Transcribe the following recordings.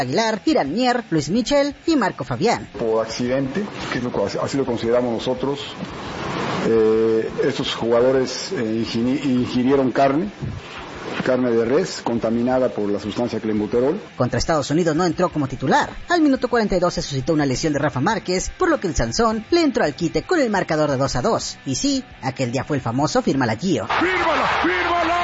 Aguilar, Irán Mier, Luis Michel y Marco Fabián. Por accidente, que es lo que así lo consideramos nosotros, estos jugadores ingirieron carne de res contaminada por la sustancia clenbuterol. Contra Estados Unidos no entró como titular. Al minuto 42 se suscitó una lesión de Rafa Márquez, por lo que el Sansón le entró al quite con el marcador de 2-2. Y sí, aquel día fue el famoso fírmala Gio. ¡Fírmala!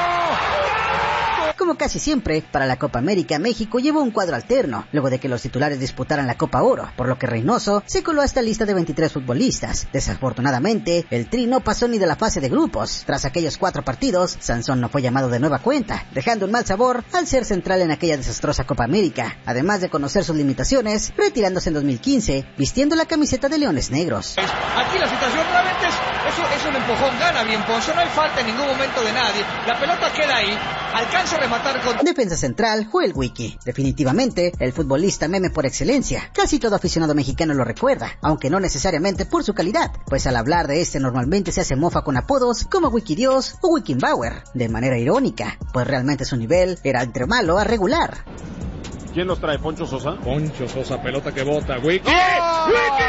Como casi siempre, para la Copa América, México llevó un cuadro alterno, luego de que los titulares disputaran la Copa Oro, por lo que Reynoso se coló a esta lista de 23 futbolistas. Desafortunadamente, el Tri no pasó ni de la fase de grupos. Tras aquellos 4 partidos, Sansón no fue llamado de nueva cuenta, dejando un mal sabor al ser central en aquella desastrosa Copa América, además de conocer sus limitaciones, retirándose en 2015, vistiendo la camiseta de Leones Negros. Aquí la situación realmente es un empujón, gana bien Ponce, no hay falta en ningún momento de nadie, la pelota queda ahí, alcanza a rematar con... Defensa central, Joel Wiki. Definitivamente, el futbolista meme por excelencia. Casi todo aficionado mexicano lo recuerda, aunque no necesariamente por su calidad, pues al hablar de este normalmente se hace mofa con apodos como Wiki Dios o Wikinbauer, de manera irónica, pues realmente su nivel era entre malo a regular. ¿Quién los trae? ¿Poncho Sosa? Poncho Sosa, pelota que bota. ¡Wiki! ¡Oh! ¡Wiki,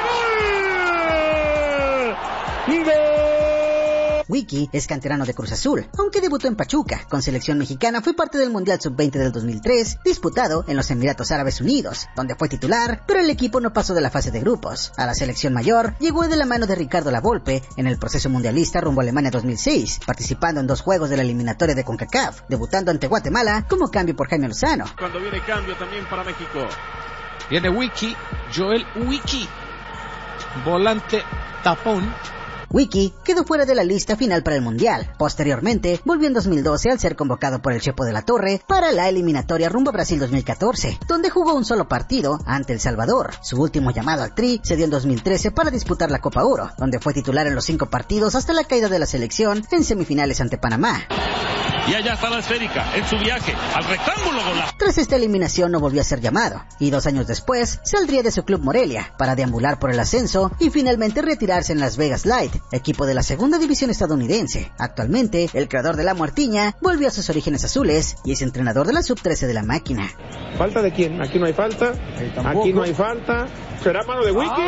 gol! ¡Gol! Wiki es canterano de Cruz Azul, aunque debutó en Pachuca. Con selección mexicana fue parte del Mundial Sub-20 del 2003, disputado en los Emiratos Árabes Unidos, donde fue titular, pero el equipo no pasó de la fase de grupos. A la selección mayor llegó de la mano de Ricardo Lavolpe en el proceso mundialista rumbo a Alemania 2006, participando en 2 juegos de la eliminatoria de CONCACAF, debutando ante Guatemala como cambio por Jaime Lozano. Cuando viene cambio también para México. Viene Wiki, Joel Wiki, volante tapón. Wiki quedó fuera de la lista final para el Mundial. Posteriormente, volvió en 2012 al ser convocado por el Chepo de la Torre para la eliminatoria rumbo a Brasil 2014, donde jugó un solo partido ante El Salvador. Su último llamado al Tri se dio en 2013 para disputar la Copa Oro, donde fue titular en los 5 partidos hasta la caída de la selección en semifinales ante Panamá. Y allá está la esférica, en su viaje, al rectángulo golazo. Tras esta eliminación no volvió a ser llamado, y 2 años después saldría de su club Morelia para deambular por el ascenso y finalmente retirarse en Las Vegas Light, equipo de la segunda división estadounidense. Actualmente, el creador de la Muertiña volvió a sus orígenes azules y es entrenador de la Sub-13 de la Máquina. ¿Falta de quién? Aquí no hay falta. Aquí no hay falta. ¿Será mano de Wiki?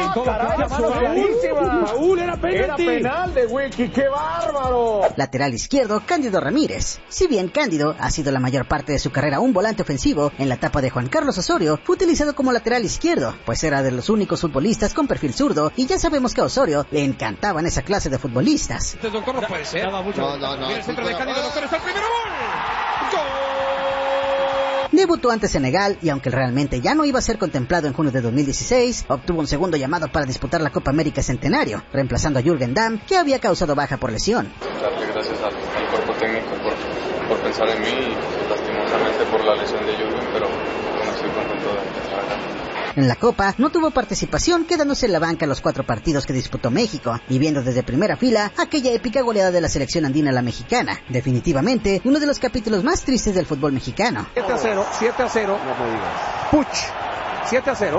Paul, era penalti. Era penal de Wiki, ¡qué bárbaro! Lateral izquierdo, Cándido Ramírez. Si bien Cándido ha sido la mayor parte de su carrera un volante ofensivo, en la etapa de Juan Carlos Osorio fue utilizado como lateral izquierdo, pues era de los únicos futbolistas con perfil zurdo y ya sabemos que a Osorio le encantaban esa clase de futbolistas. Este doctor no puede ser. No. Viene el centro de Cándido, doctor, está el primero gol. ¡Gol! Debutó ante Senegal y aunque realmente ya no iba a ser contemplado en junio de 2016, obtuvo un segundo llamado para disputar la Copa América Centenario, reemplazando a Jürgen Damm, que había causado baja por lesión. Darle gracias al cuerpo técnico por pensar en mí y lastimosamente por la lesión de Jürgen, pero aún estoy contento de estar acá. En la Copa no tuvo participación, quedándose en la banca los 4 partidos que disputó México y viendo desde primera fila aquella épica goleada de la selección andina a la mexicana. Definitivamente uno de los capítulos más tristes del fútbol mexicano. 7-0. No me digas. Puch. 7-0.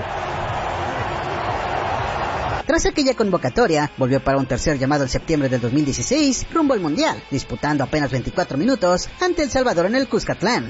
Tras aquella convocatoria, volvió para un tercer llamado en septiembre del 2016 rumbo al Mundial, disputando apenas 24 minutos ante El Salvador en el Cuscatlán.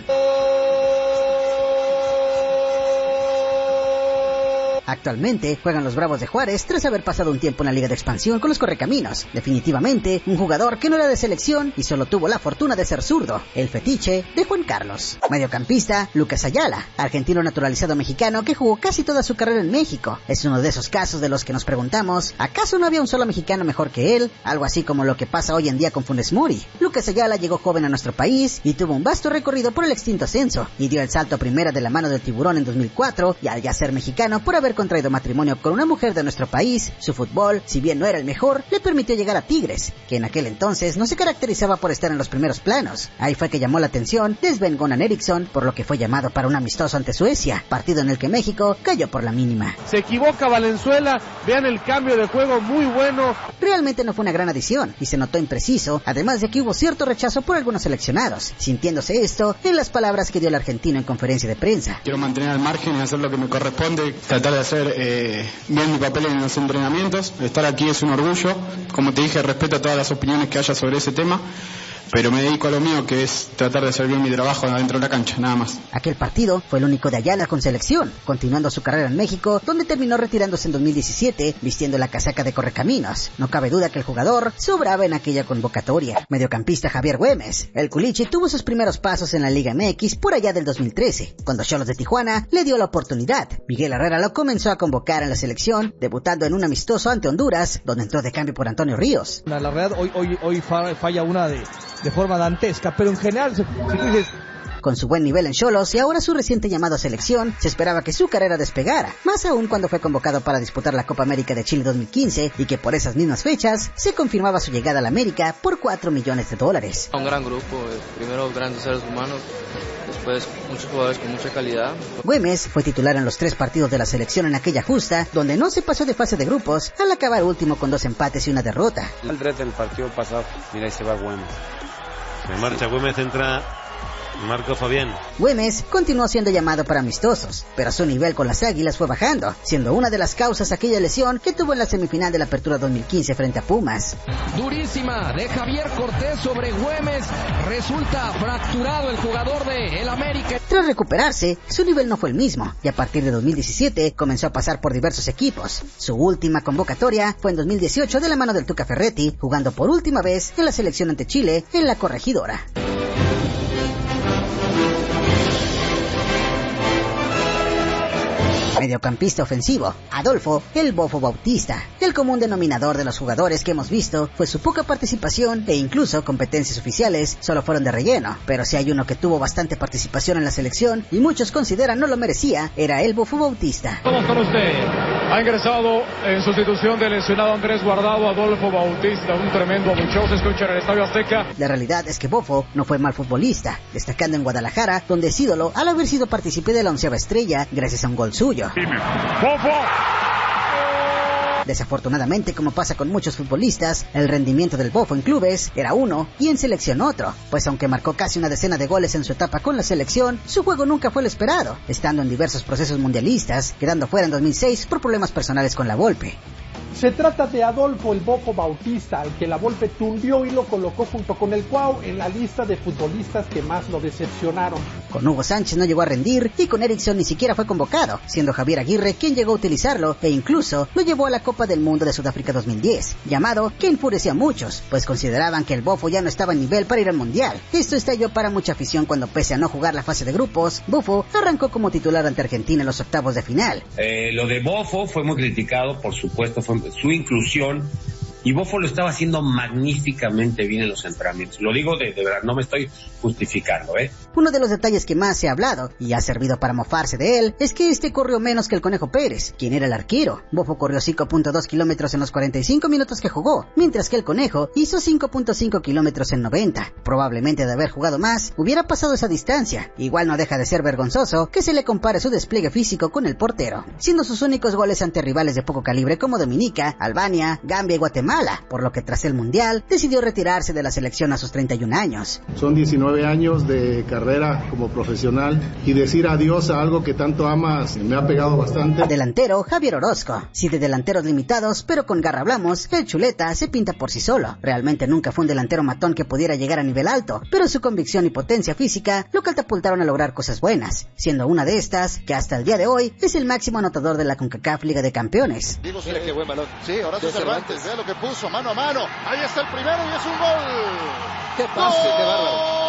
Actualmente juegan los Bravos de Juárez tras haber pasado un tiempo en la Liga de Expansión con los Correcaminos. Definitivamente un jugador que no era de selección y solo tuvo la fortuna de ser zurdo, el fetiche de Juan Carlos. Mediocampista, Lucas Ayala, argentino naturalizado mexicano que jugó casi toda su carrera en México. Es uno de esos casos de los que nos preguntamos, ¿acaso no había un solo mexicano mejor que él? Algo así como lo que pasa hoy en día con Funes Mori. Lucas Ayala llegó joven a nuestro país y tuvo un vasto recorrido por el extinto ascenso y dio el salto a primera de la mano del Tiburón en 2004 y al ya ser mexicano por haber contraído matrimonio con una mujer de nuestro país, su fútbol, si bien no era el mejor, le permitió llegar a Tigres, que en aquel entonces no se caracterizaba por estar en los primeros planos. Ahí fue que llamó la atención de Sven-Goran Eriksson, por lo que fue llamado para un amistoso ante Suecia, partido en el que México cayó por la mínima. Se equivoca Valenzuela, vean el cambio de juego, muy bueno. Realmente no fue una gran adición y se notó impreciso, además de que hubo cierto rechazo por algunos seleccionados, sintiéndose esto en las palabras que dio el argentino en conferencia de prensa. Quiero mantener al margen y hacer lo que me corresponde, tratar de hacer bien mi papel en los entrenamientos. Estar aquí es un orgullo. Como te dije, respeto todas las opiniones que haya sobre ese tema. pero me dedico a lo mío, que es tratar de hacer bien mi trabajo dentro de la cancha, nada más. Aquel partido fue el único de Ayala con selección, continuando su carrera en México, donde terminó retirándose en 2017, vistiendo la casaca de Correcaminos. No cabe duda que el jugador sobraba en aquella convocatoria. Mediocampista Javier Güemes, el Culichi tuvo sus primeros pasos en la Liga MX por allá del 2013, cuando Xolos de Tijuana le dio la oportunidad. Miguel Herrera lo comenzó a convocar en la selección, debutando en un amistoso ante Honduras, donde entró de cambio por Antonio Ríos. La verdad, hoy falla una de forma dantesca, pero en general, si tú dices... Con su buen nivel en Xolos y ahora su reciente llamado a selección, se esperaba que su carrera despegara, más aún cuando fue convocado para disputar la Copa América de Chile 2015 y que por esas mismas fechas se confirmaba su llegada a la América por $4 millones. Un gran grupo, primero grandes seres humanos, después muchos jugadores con mucha calidad. Güemes fue titular en los 3 partidos de la selección en aquella justa, donde no se pasó de fase de grupos, al acabar último con 2 empates y una derrota. El red del partido pasado, mira, ahí se va Güemes. Se marcha Güemes, entra Marco Fabián. Güemes continuó siendo llamado para amistosos, pero su nivel con las Águilas fue bajando, siendo una de las causas aquella lesión que tuvo en la semifinal de la Apertura 2015 frente a Pumas. Durísima de Javier Cortés sobre Güemes, resulta fracturado el jugador de el América. Tras recuperarse, su nivel no fue el mismo, y a partir de 2017 comenzó a pasar por diversos equipos. Su última convocatoria fue en 2018 de la mano del Tuca Ferretti, jugando por última vez en la selección ante Chile en la Corregidora. Mediocampista ofensivo, Adolfo El Bofo Bautista. El común denominador de los jugadores que hemos visto fue su poca participación e incluso competencias oficiales solo fueron de relleno, pero si hay uno que tuvo bastante participación en la selección y muchos consideran no lo merecía, era El Bofo Bautista. Vamos con usted. Ha ingresado en sustitución del lesionado Andrés Guardado Adolfo Bautista, un tremendo abucheo se escucha en el Estadio Azteca. La realidad es que Bofo no fue mal futbolista, destacando en Guadalajara, donde es ídolo al haber sido partícipe de la 11ª estrella gracias a un gol suyo. ¡Bofo! Desafortunadamente, como pasa con muchos futbolistas, el rendimiento del Bofo en clubes era uno y en selección otro, pues aunque marcó casi una decena de goles en su etapa con la selección, su juego nunca fue el esperado, estando en diversos procesos mundialistas, quedando fuera en 2006 por problemas personales con la Volpe. Se trata de Adolfo El Bofo Bautista, al que la Volpe tundió y lo colocó junto con el Cuau en la lista de futbolistas que más lo decepcionaron. Con Hugo Sánchez no llegó a rendir y con Erickson ni siquiera fue convocado, siendo Javier Aguirre quien llegó a utilizarlo e incluso lo llevó a la Copa del Mundo de Sudáfrica 2010, llamado que enfureció a muchos, pues consideraban que el Bofo ya no estaba en nivel para ir al Mundial. Esto estalló para mucha afición cuando, pese a no jugar la fase de grupos, Bofo arrancó como titular ante Argentina en los octavos de final. Lo de Bofo fue muy criticado, por supuesto, fue su inclusión, y Bofo lo estaba haciendo magníficamente bien en los entrenamientos. Lo digo de verdad, no me estoy justificando, Uno de los detalles que más se ha hablado, y ha servido para mofarse de él, es que este corrió menos que el Conejo Pérez, quien era el arquero. Bofo corrió 5.2 kilómetros en los 45 minutos que jugó, mientras que el Conejo hizo 5.5 kilómetros en 90. Probablemente de haber jugado más, hubiera pasado esa distancia. Igual no deja de ser vergonzoso que se le compare su despliegue físico con el portero, siendo sus únicos goles ante rivales de poco calibre como Dominica, Albania, Gambia y Guatemala, por lo que tras el Mundial decidió retirarse de la selección a sus 31 años. Son 19 años de carrera como profesional y decir adiós a algo que tanto amas me ha pegado bastante. Delantero Javier Orozco. Sí, de delanteros limitados, pero con garra hablamos, el Chuleta se pinta por sí solo. Realmente nunca fue un delantero matón que pudiera llegar a nivel alto, pero su convicción y potencia física lo catapultaron a lograr cosas buenas, siendo una de estas que hasta el día de hoy es el máximo anotador de la CONCACAF Liga de Campeones. Mira qué buen balón. Sí, Horacio Cervantes, vea lo que puso mano a mano. Ahí está el primero y es un gol. ¡Qué pase, qué bárbaro!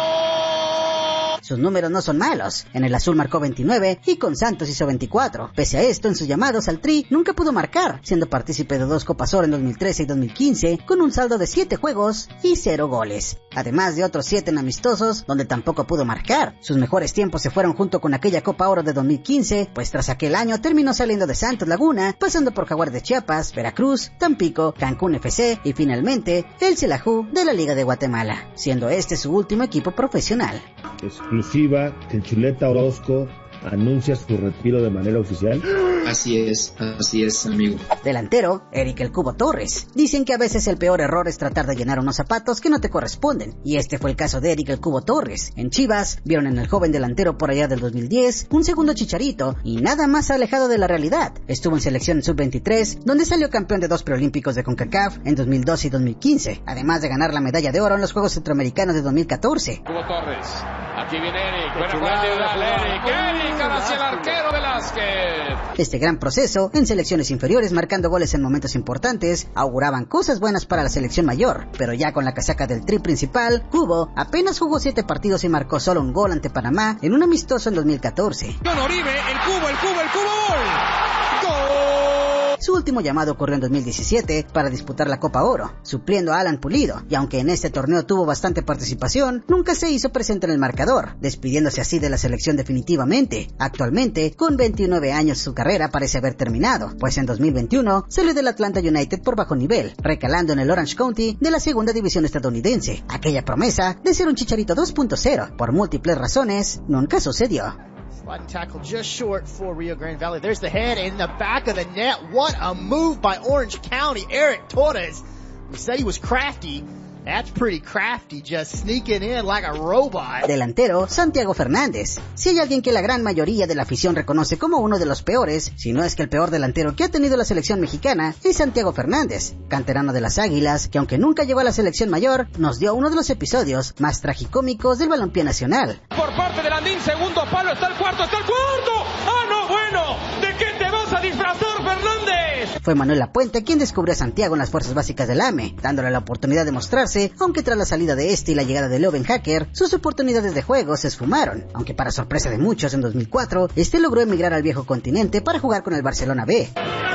Sus números no son malos. En el azul marcó 29 y con Santos hizo 24. Pese a esto, en sus llamados al Tri nunca pudo marcar, siendo partícipe de 2 Copas Oro en 2013 y 2015, con un saldo de 7 juegos y 0 goles. Además de otros 7 en amistosos, donde tampoco pudo marcar. Sus mejores tiempos se fueron junto con aquella Copa Oro de 2015, pues tras aquel año terminó saliendo de Santos Laguna, pasando por Jaguares de Chiapas, Veracruz, Tampico, Cancún FC y finalmente el Xelajú de la Liga de Guatemala, siendo este su último equipo profesional. Exclusiva que el Chuleta Orozco ¿Anuncias tu retiro de manera oficial? Así es, amigo. Delantero, Eric El Cubo Torres. Dicen que a veces el peor error es tratar de llenar unos zapatos que no te corresponden, y este fue el caso de Eric El Cubo Torres. En Chivas, vieron en el joven delantero por allá del 2010 un segundo Chicharito, y nada más alejado de la realidad. Estuvo en selección sub-23, donde salió campeón de 2 preolímpicos de CONCACAF en 2012 y 2015, además de ganar la medalla de oro en los Juegos Centroamericanos de 2014. Cubo Torres, aquí viene Eric, buena jugada individual, Eric hacia el arquero Velázquez. Este gran proceso en selecciones inferiores, marcando goles en momentos importantes, auguraban cosas buenas para la selección mayor, pero ya con la casaca del tri principal, Cubo apenas jugó 7 partidos y marcó solo un gol ante Panamá en un amistoso en 2014. Don Oribe, el cubo, gol. Su último llamado ocurrió en 2017 para disputar la Copa Oro, supliendo a Alan Pulido, y aunque en este torneo tuvo bastante participación, nunca se hizo presente en el marcador, despidiéndose así de la selección definitivamente. Actualmente, con 29 años, su carrera parece haber terminado, pues en 2021 salió del Atlanta United por bajo nivel, recalando en el Orange County de la segunda división estadounidense. Aquella promesa de ser un Chicharito 2.0, por múltiples razones, nunca sucedió. Sliding tackle just short for Rio Grande Valley. There's the head in the back of the net. What a move by Orange County. Eric Torres. We said he was crafty. That's pretty crafty, just sneaking in like a robot. Delantero, Santiago Fernández. Si hay alguien que la gran mayoría de la afición reconoce como uno de los peores, si no es que el peor delantero que ha tenido la selección mexicana, es Santiago Fernández, canterano de las Águilas, que aunque nunca llegó a la selección mayor, nos dio uno de los episodios más tragicómicos del balompié nacional. Por parte de Landín, segundo palo, está el cuarto. ¡Ah, no, bueno! ¿De qué te vas a disfrazar, Fernández? Fue Manuel Lapuente quien descubrió a Santiago en las fuerzas básicas del AME, dándole la oportunidad de mostrarse, aunque tras la salida de este y la llegada de Leo Hacker, sus oportunidades de juego se esfumaron, aunque para sorpresa de muchos en 2004, este logró emigrar al viejo continente para jugar con el Barcelona B.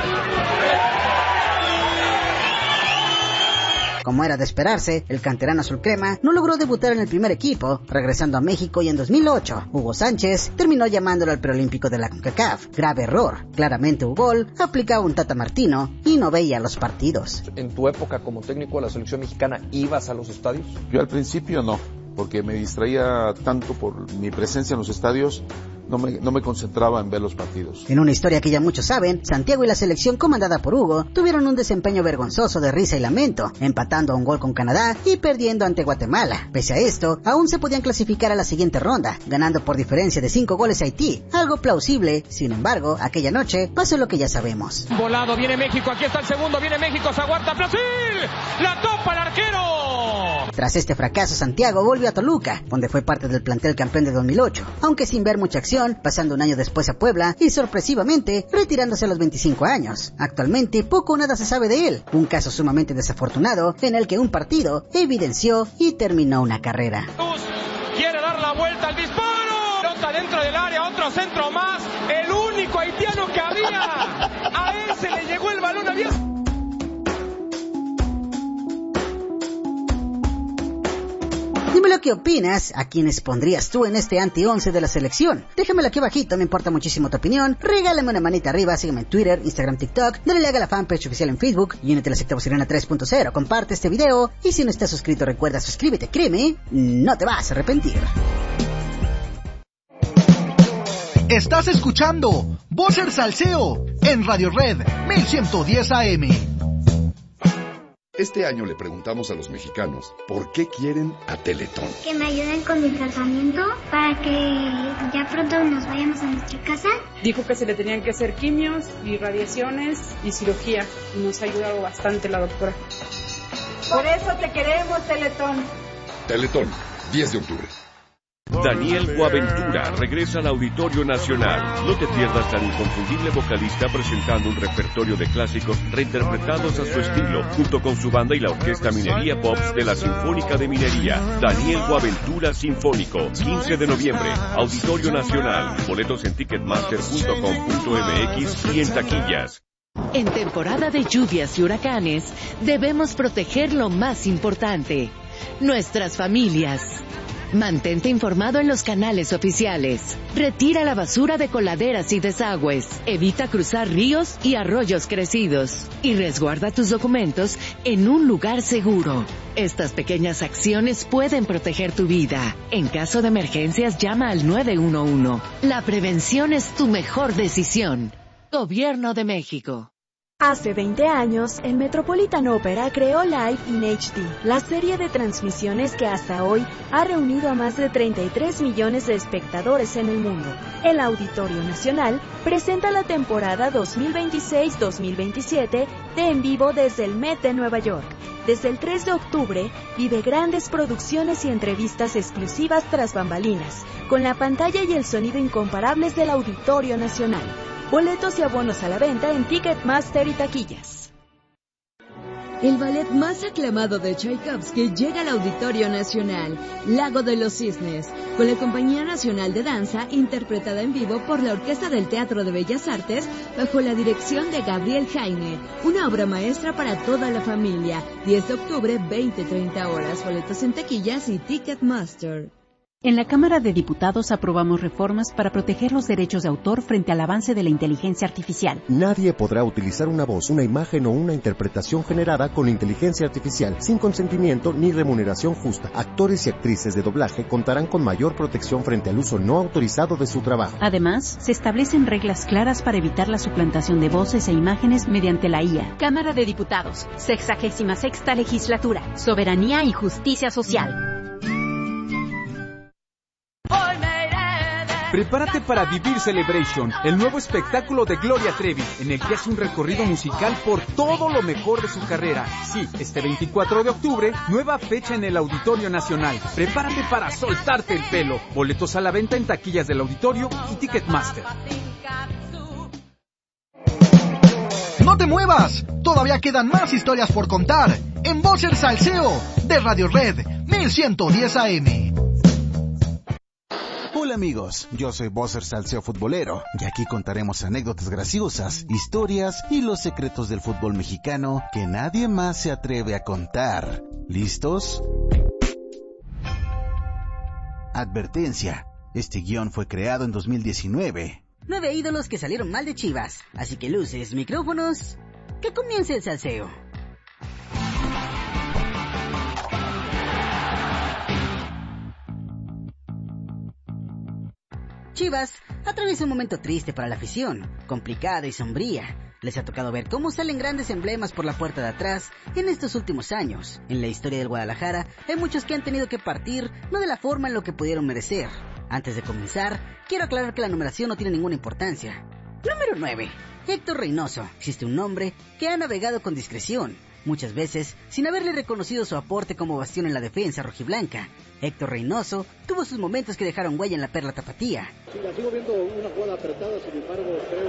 Como era de esperarse, el canterano azul crema no logró debutar en el primer equipo, regresando a México, y en 2008, Hugo Sánchez terminó llamándolo al preolímpico de la CONCACAF. Grave error. Claramente Hugo aplicaba un Tata Martino y no veía los partidos. ¿En tu época como técnico de la selección mexicana ibas a los estadios? Yo al principio no, porque me distraía tanto por mi presencia en los estadios. No me concentraba en ver los partidos. En una historia que ya muchos saben, Santiago y la selección comandada por Hugo tuvieron un desempeño vergonzoso de risa y lamento, empatando a un gol con Canadá y perdiendo ante Guatemala. Pese a esto, aún se podían clasificar a la siguiente ronda, ganando por diferencia de 5 goles a Haití, algo plausible. Sin embargo, aquella noche pasó lo que ya sabemos. Volado, viene México, aquí está el segundo, viene México, se aguanta Brasil, la topa el arquero. Tras este fracaso, Santiago volvió a Toluca, donde fue parte del plantel campeón de 2008, aunque sin ver mucha acción, pasando un año después a Puebla y sorpresivamente retirándose a los 25 años. Actualmente poco o nada se sabe de él, un caso sumamente desafortunado en el que un partido evidenció y terminó una carrera. Quiere dar la vuelta al disparo, pelota dentro del área, otro centro más, el único haitiano que había, a él se le llegó el balón a 10. Dímelo qué opinas, a quiénes pondrías tú en este anti-11 de la selección. Déjamelo aquí abajito, me importa muchísimo tu opinión. Regálame una manita arriba, sígueme en Twitter, Instagram, TikTok, dale like a la fanpage oficial en Facebook y únete a la secta Sirena 3.0. Comparte este video y si no estás suscrito recuerda suscríbete, créeme, no te vas a arrepentir. Estás escuchando Vocer Salseo en Radio Red 1110 AM. Este año le preguntamos a los mexicanos por qué quieren a Teletón. Que me ayuden con mi tratamiento para que ya pronto nos vayamos a nuestra casa. Dijo que se le tenían que hacer quimios y radiaciones y cirugía y nos ha ayudado bastante la doctora. Por eso te queremos, Teletón. Teletón, 10 de octubre. Daniel Boaventura regresa al Auditorio Nacional. No te pierdas al inconfundible vocalista presentando un repertorio de clásicos reinterpretados a su estilo, junto con su banda y la Orquesta Minería Pops de la Sinfónica de Minería. Daniel Boaventura Sinfónico, 15 de noviembre, Auditorio Nacional. Boletos en ticketmaster.com.mx y en taquillas. En temporada de lluvias y huracanes, debemos proteger lo más importante, nuestras familias. Mantente informado en los canales oficiales. Retira la basura de coladeras y desagües. Evita cruzar ríos y arroyos crecidos. Y resguarda tus documentos en un lugar seguro. Estas pequeñas acciones pueden proteger tu vida. En caso de emergencias, llama al 911. La prevención es tu mejor decisión. Gobierno de México. Hace 20 años, el Metropolitan Opera creó Live in HD, la serie de transmisiones que hasta hoy ha reunido a más de 33 millones de espectadores en el mundo. El Auditorio Nacional presenta la temporada 2026-2027 de En Vivo desde el Met de Nueva York. Desde el 3 de octubre, vive grandes producciones y entrevistas exclusivas tras bambalinas, con la pantalla y el sonido incomparables del Auditorio Nacional. Boletos y abonos a la venta en Ticketmaster y taquillas. El ballet más aclamado de Tchaikovsky llega al Auditorio Nacional, Lago de los Cisnes, con la Compañía Nacional de Danza, interpretada en vivo por la Orquesta del Teatro de Bellas Artes, bajo la dirección de Gabriel Jaime. Una obra maestra para toda la familia. 10 de octubre, 20-30 horas. Boletos en taquillas y Ticketmaster. En la Cámara de Diputados aprobamos reformas para proteger los derechos de autor frente al avance de la inteligencia artificial. Nadie podrá utilizar una voz, una imagen o una interpretación generada con inteligencia artificial sin consentimiento ni remuneración justa. Actores y actrices de doblaje contarán con mayor protección frente al uso no autorizado de su trabajo. Además, se establecen reglas claras para evitar la suplantación de voces e imágenes mediante la IA. Cámara de Diputados, 66ª Legislatura, Soberanía y Justicia Social. Prepárate para vivir Celebration, el nuevo espectáculo de Gloria Trevi, en el que hace un recorrido musical por todo lo mejor de su carrera. Sí, este 24 de octubre, nueva fecha en el Auditorio Nacional. Prepárate para soltarte el pelo. Boletos a la venta en taquillas del Auditorio y Ticketmaster. ¡No te muevas! Todavía quedan más historias por contar en Voz el Salseo de Radio Red 1110 AM. Hola amigos, yo soy Bosser Salseo Futbolero y aquí contaremos anécdotas graciosas, historias y los secretos del fútbol mexicano que nadie más se atreve a contar. ¿Listos? Advertencia, este guión fue creado en 2019. 9 ídolos que salieron mal de Chivas, así que luces, micrófonos, que comience el salseo. Chivas atraviesa un momento triste para la afición, complicada y sombría. Les ha tocado ver cómo salen grandes emblemas por la puerta de atrás en estos últimos años. En la historia del Guadalajara hay muchos que han tenido que partir no de la forma en lo que pudieron merecer. Antes de comenzar, quiero aclarar que la numeración no tiene ninguna importancia. Número 9. Héctor Reynoso. Existe un nombre que ha navegado con discreción, muchas veces sin haberle reconocido su aporte como bastión en la defensa rojiblanca. Héctor Reynoso tuvo sus momentos que dejaron huella en la perla tapatía. Sí, la sigo viendo una jugada apretada, sin embargo, creo...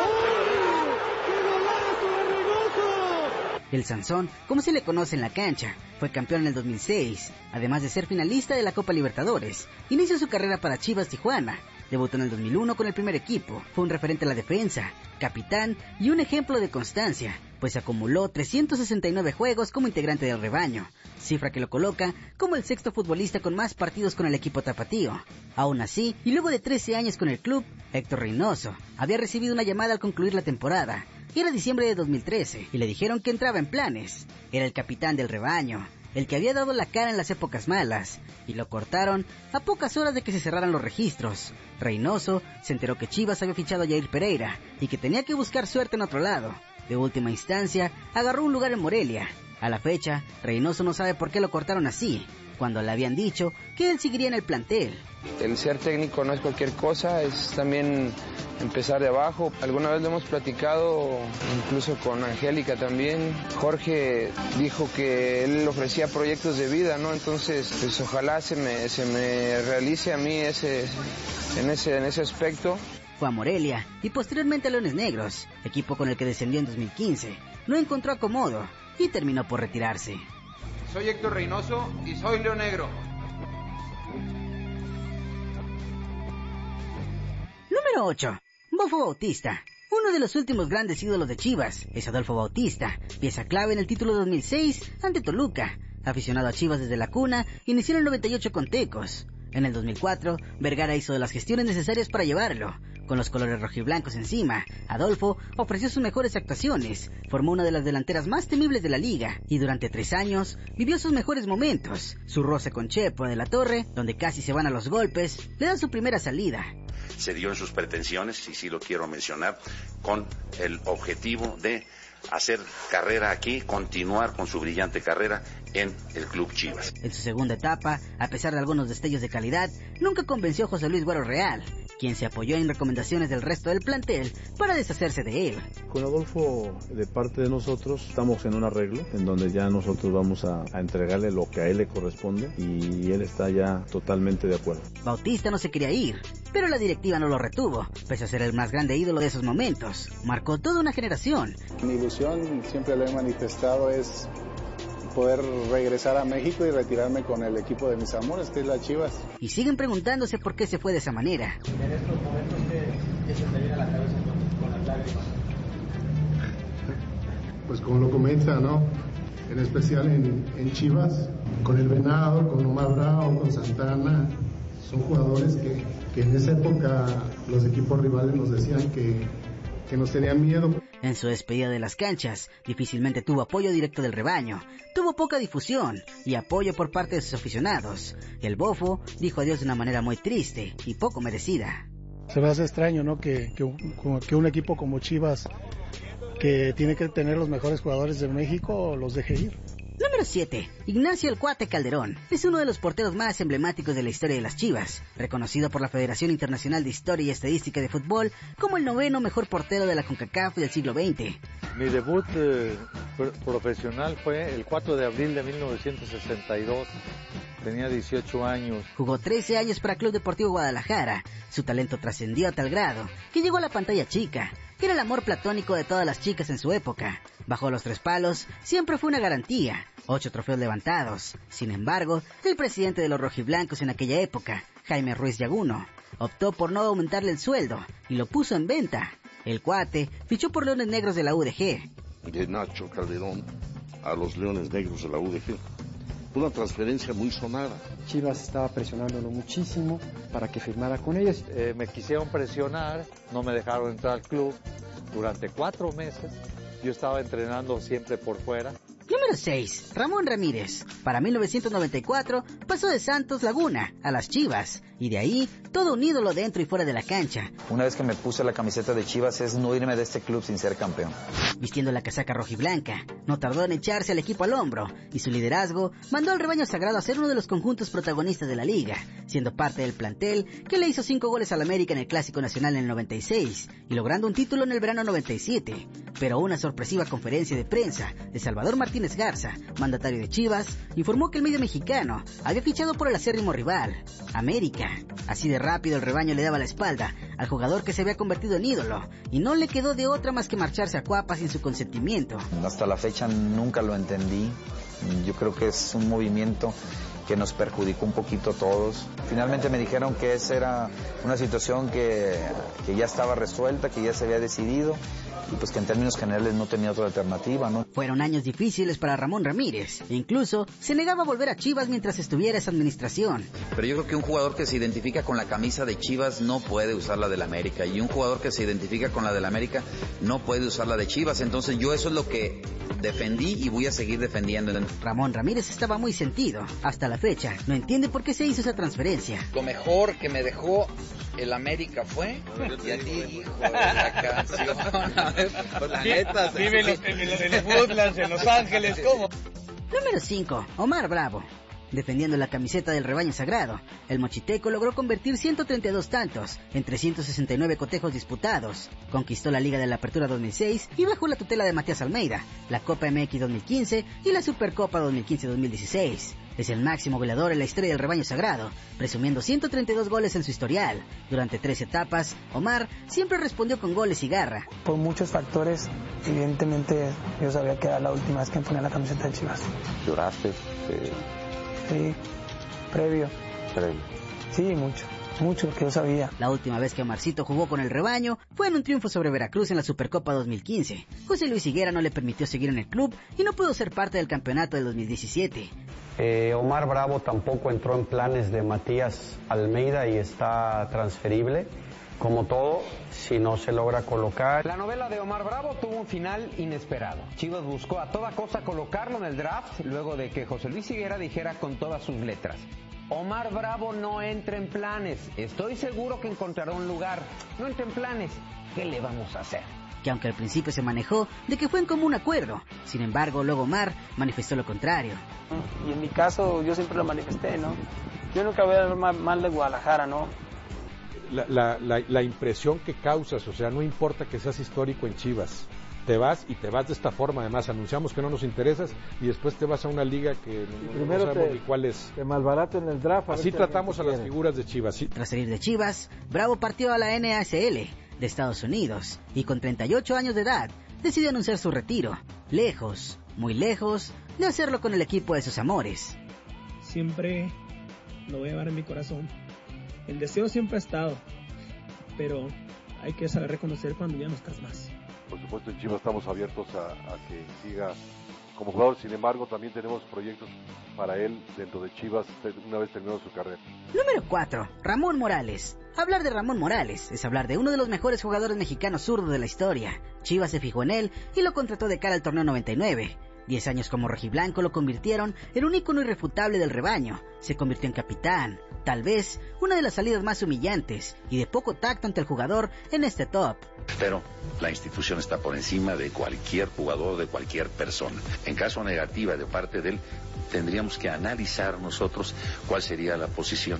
El Sansón, como se le conoce en la cancha, fue campeón en el 2006, además de ser finalista de la Copa Libertadores. Inició su carrera para Chivas Tijuana. Debutó en el 2001 con el primer equipo, fue un referente a la defensa, capitán y un ejemplo de constancia, pues acumuló 369 juegos como integrante del rebaño, cifra que lo coloca como el sexto futbolista con más partidos con el equipo tapatío. Aún así, y luego de 13 años con el club, Héctor Reynoso había recibido una llamada al concluir la temporada. Era diciembre de 2013 y le dijeron que entraba en planes. Era el capitán del rebaño, el que había dado la cara en las épocas malas, y lo cortaron a pocas horas de que se cerraran los registros. Reynoso se enteró que Chivas había fichado a Jair Pereira y que tenía que buscar suerte en otro lado. De última instancia, agarró un lugar en Morelia. A la fecha, Reynoso no sabe por qué lo cortaron así, cuando le habían dicho que él seguiría en el plantel. El ser técnico no es cualquier cosa, es también empezar de abajo. Alguna vez lo hemos platicado, incluso con Angélica también. Jorge dijo que él ofrecía proyectos de vida, ¿no? Entonces, pues ojalá se me realice a mí en ese aspecto. Fue a Morelia y posteriormente a Leones Negros, equipo con el que descendió en 2015. No encontró acomodo y terminó por retirarse. Soy Héctor Reynoso y soy León Negro. Número 8. Bofo Bautista. Uno de los últimos grandes ídolos de Chivas es Adolfo Bautista, pieza clave en el título 2006 ante Toluca. Aficionado a Chivas desde la cuna, inició en el 98 con Tecos. En el 2004, Vergara hizo las gestiones necesarias para llevarlo. Con los colores rojiblancos encima, Adolfo ofreció sus mejores actuaciones, formó una de las delanteras más temibles de la liga y durante 3 años vivió sus mejores momentos. Su roce con Chepo de la Torre, donde casi se van a los golpes, le dan su primera salida. Se dio en sus pretensiones, y sí lo quiero mencionar, con el objetivo de hacer carrera aquí, continuar con su brillante carrera en el Club Chivas. En su segunda etapa, a pesar de algunos destellos de calidad, nunca convenció a José Luis Güero Real, quien se apoyó en recomendaciones del resto del plantel para deshacerse de él. Con Adolfo, de parte de nosotros, estamos en un arreglo en donde ya nosotros vamos a entregarle lo que a él le corresponde y él está ya totalmente de acuerdo. Bautista no se quería ir, pero la directiva no lo retuvo, pese a ser el más grande ídolo de esos momentos. Marcó toda una generación. Mi ilusión, siempre lo he manifestado, es poder regresar a México y retirarme con el equipo de mis amores, que es las Chivas. Y siguen preguntándose por qué se fue de esa manera. En estos momentos, ¿qué se te viene a la cabeza con las lágrimas? Pues como lo comenta, ¿no? En especial en Chivas, con el Venado, con Omar Bravo, con Santana, son jugadores que en esa época los equipos rivales nos decían que nos tenían miedo. En su despedida de las canchas, difícilmente tuvo apoyo directo del rebaño, tuvo poca difusión y apoyo por parte de sus aficionados. El Bofo dijo adiós de una manera muy triste y poco merecida. Se me hace extraño, ¿no? Que un equipo como Chivas, que tiene que tener los mejores jugadores de México, los deje ir. Número 7. Ignacio El Cuate Calderón. Es uno de los porteros más emblemáticos de la historia de las Chivas, reconocido por la Federación Internacional de Historia y Estadística de Fútbol como el 9º mejor portero de la CONCACAF del siglo XX. Mi debut profesional fue el 4 de abril de 1962. Tenía 18 años. Jugó 13 años para Club Deportivo Guadalajara. Su talento trascendió a tal grado que llegó a la pantalla chica, que era el amor platónico de todas las chicas en su época. Bajo los 3 palos siempre fue una garantía, 8 trofeos levantados. Sin embargo, el presidente de los rojiblancos en aquella época, Jaime Ruiz Yaguno, optó por no aumentarle el sueldo y lo puso en venta. El Cuate fichó por Leones Negros de la UDG. De Nacho Calderón a los Leones Negros de la UDG. Una transferencia muy sonada. Chivas estaba presionándolo muchísimo para que firmara con ellos. Me quisieron presionar, no me dejaron entrar al club durante 4 meses. Yo estaba entrenando siempre por fuera. Número 6. Ramón Ramírez. Para 1994 pasó de Santos Laguna a las Chivas y de ahí todo un ídolo dentro y fuera de la cancha. Una vez que me puse la camiseta de Chivas es no irme de este club sin ser campeón. Vistiendo la casaca rojiblanca, no tardó en echarse al equipo al hombro y su liderazgo mandó al rebaño sagrado a ser uno de los conjuntos protagonistas de la liga, siendo parte del plantel que le hizo 5 goles al América en el Clásico Nacional en el 96 y logrando un título en el verano 97. Pero una sorpresiva conferencia de prensa de Salvador Martínez Garza, mandatario de Chivas, informó que el medio mexicano había fichado por el acérrimo rival, América. Así de rápido el rebaño le daba la espalda al jugador que se había convertido en ídolo y no le quedó de otra más que marcharse a Cuapa sin su consentimiento. Hasta la fecha nunca lo entendí. Yo creo que es un movimiento que nos perjudicó un poquito a todos. Finalmente me dijeron que esa era una situación que ya estaba resuelta, que ya se había decidido y pues que en términos generales no tenía otra alternativa, ¿no? Fueron años difíciles para Ramón Ramírez e incluso se negaba a volver a Chivas mientras estuviera esa administración. Pero yo creo que un jugador que se identifica con la camisa de Chivas no puede usar la del América y un jugador que se identifica con la del América no puede usar la de Chivas. Entonces yo eso es lo que defendí y voy a seguir defendiendo. Ramón Ramírez estaba muy sentido. Hasta la fecha no entiende por qué se hizo esa transferencia. Lo mejor que me dejó el América fue, y a ti, hijo de la canción, a ver, pues la neta. Vive en los Woodlands, en Los Ángeles, ¿cómo? Número 5. Omar Bravo. Defendiendo la camiseta del rebaño sagrado, el mochiteco logró convertir 132 tantos en 369 cotejos disputados. Conquistó la Liga de la Apertura 2006 y bajo la tutela de Matías Almeida, la Copa MX 2015 y la Supercopa 2015-2016. Es el máximo goleador en la historia del rebaño sagrado, presumiendo 132 goles en su historial. Durante 3 etapas, Omar siempre respondió con goles y garra. Por muchos factores, evidentemente yo sabía que era la última vez que me ponía la camiseta de Chivas. ¿Lloraste? Sí, previo. Sí, mucho, que yo sabía. La última vez que Omarcito jugó con el rebaño fue en un triunfo sobre Veracruz en la Supercopa 2015. José Luis Higuera no le permitió seguir en el club y no pudo ser parte del campeonato del 2017. Omar Bravo tampoco entró en planes de Matías Almeida y está transferible. Como todo, si no se logra colocar. La novela de Omar Bravo tuvo un final inesperado. Chivas buscó a toda costa colocarlo en el draft luego de que José Luis Higuera dijera con todas sus letras: Omar Bravo no entra en planes. Estoy seguro que encontrará un lugar. No entra en planes. ¿Qué le vamos a hacer? Que aunque al principio se manejó de que fue en común acuerdo, sin embargo luego Omar manifestó lo contrario. Y en mi caso yo siempre lo manifesté, ¿no? Yo nunca voy a hablar mal de Guadalajara, ¿no? La impresión que causas, o sea, no importa que seas histórico en Chivas, te vas y te vas de esta forma. Además anunciamos que no nos interesas y después te vas a una liga que no sabemos ni cuál es. Te malbarato en el draft. Así tratamos a las figuras de Chivas. ¿Sí? Tras salir de Chivas, Bravo partió a la NASL de Estados Unidos y con 38 años de edad decidió anunciar su retiro, lejos, muy lejos de hacerlo con el equipo de sus amores. Siempre lo voy a llevar en mi corazón. El deseo siempre ha estado, pero hay que saber reconocer cuando ya no estás más. Por supuesto, en Chivas estamos abiertos a que siga como jugador. Sin embargo, también tenemos proyectos para él dentro de Chivas una vez terminado su carrera. Número 4. Ramón Morales. Hablar de Ramón Morales es hablar de uno de los mejores jugadores mexicanos zurdos de la historia. Chivas se fijó en él y lo contrató de cara al torneo 99. 10 años como rojiblanco lo convirtieron en un ícono irrefutable del rebaño. Se convirtió en capitán, tal vez una de las salidas más humillantes y de poco tacto ante el jugador en este top. Pero la institución está por encima de cualquier jugador, de cualquier persona. En caso negativa de parte de él, tendríamos que analizar nosotros cuál sería la posición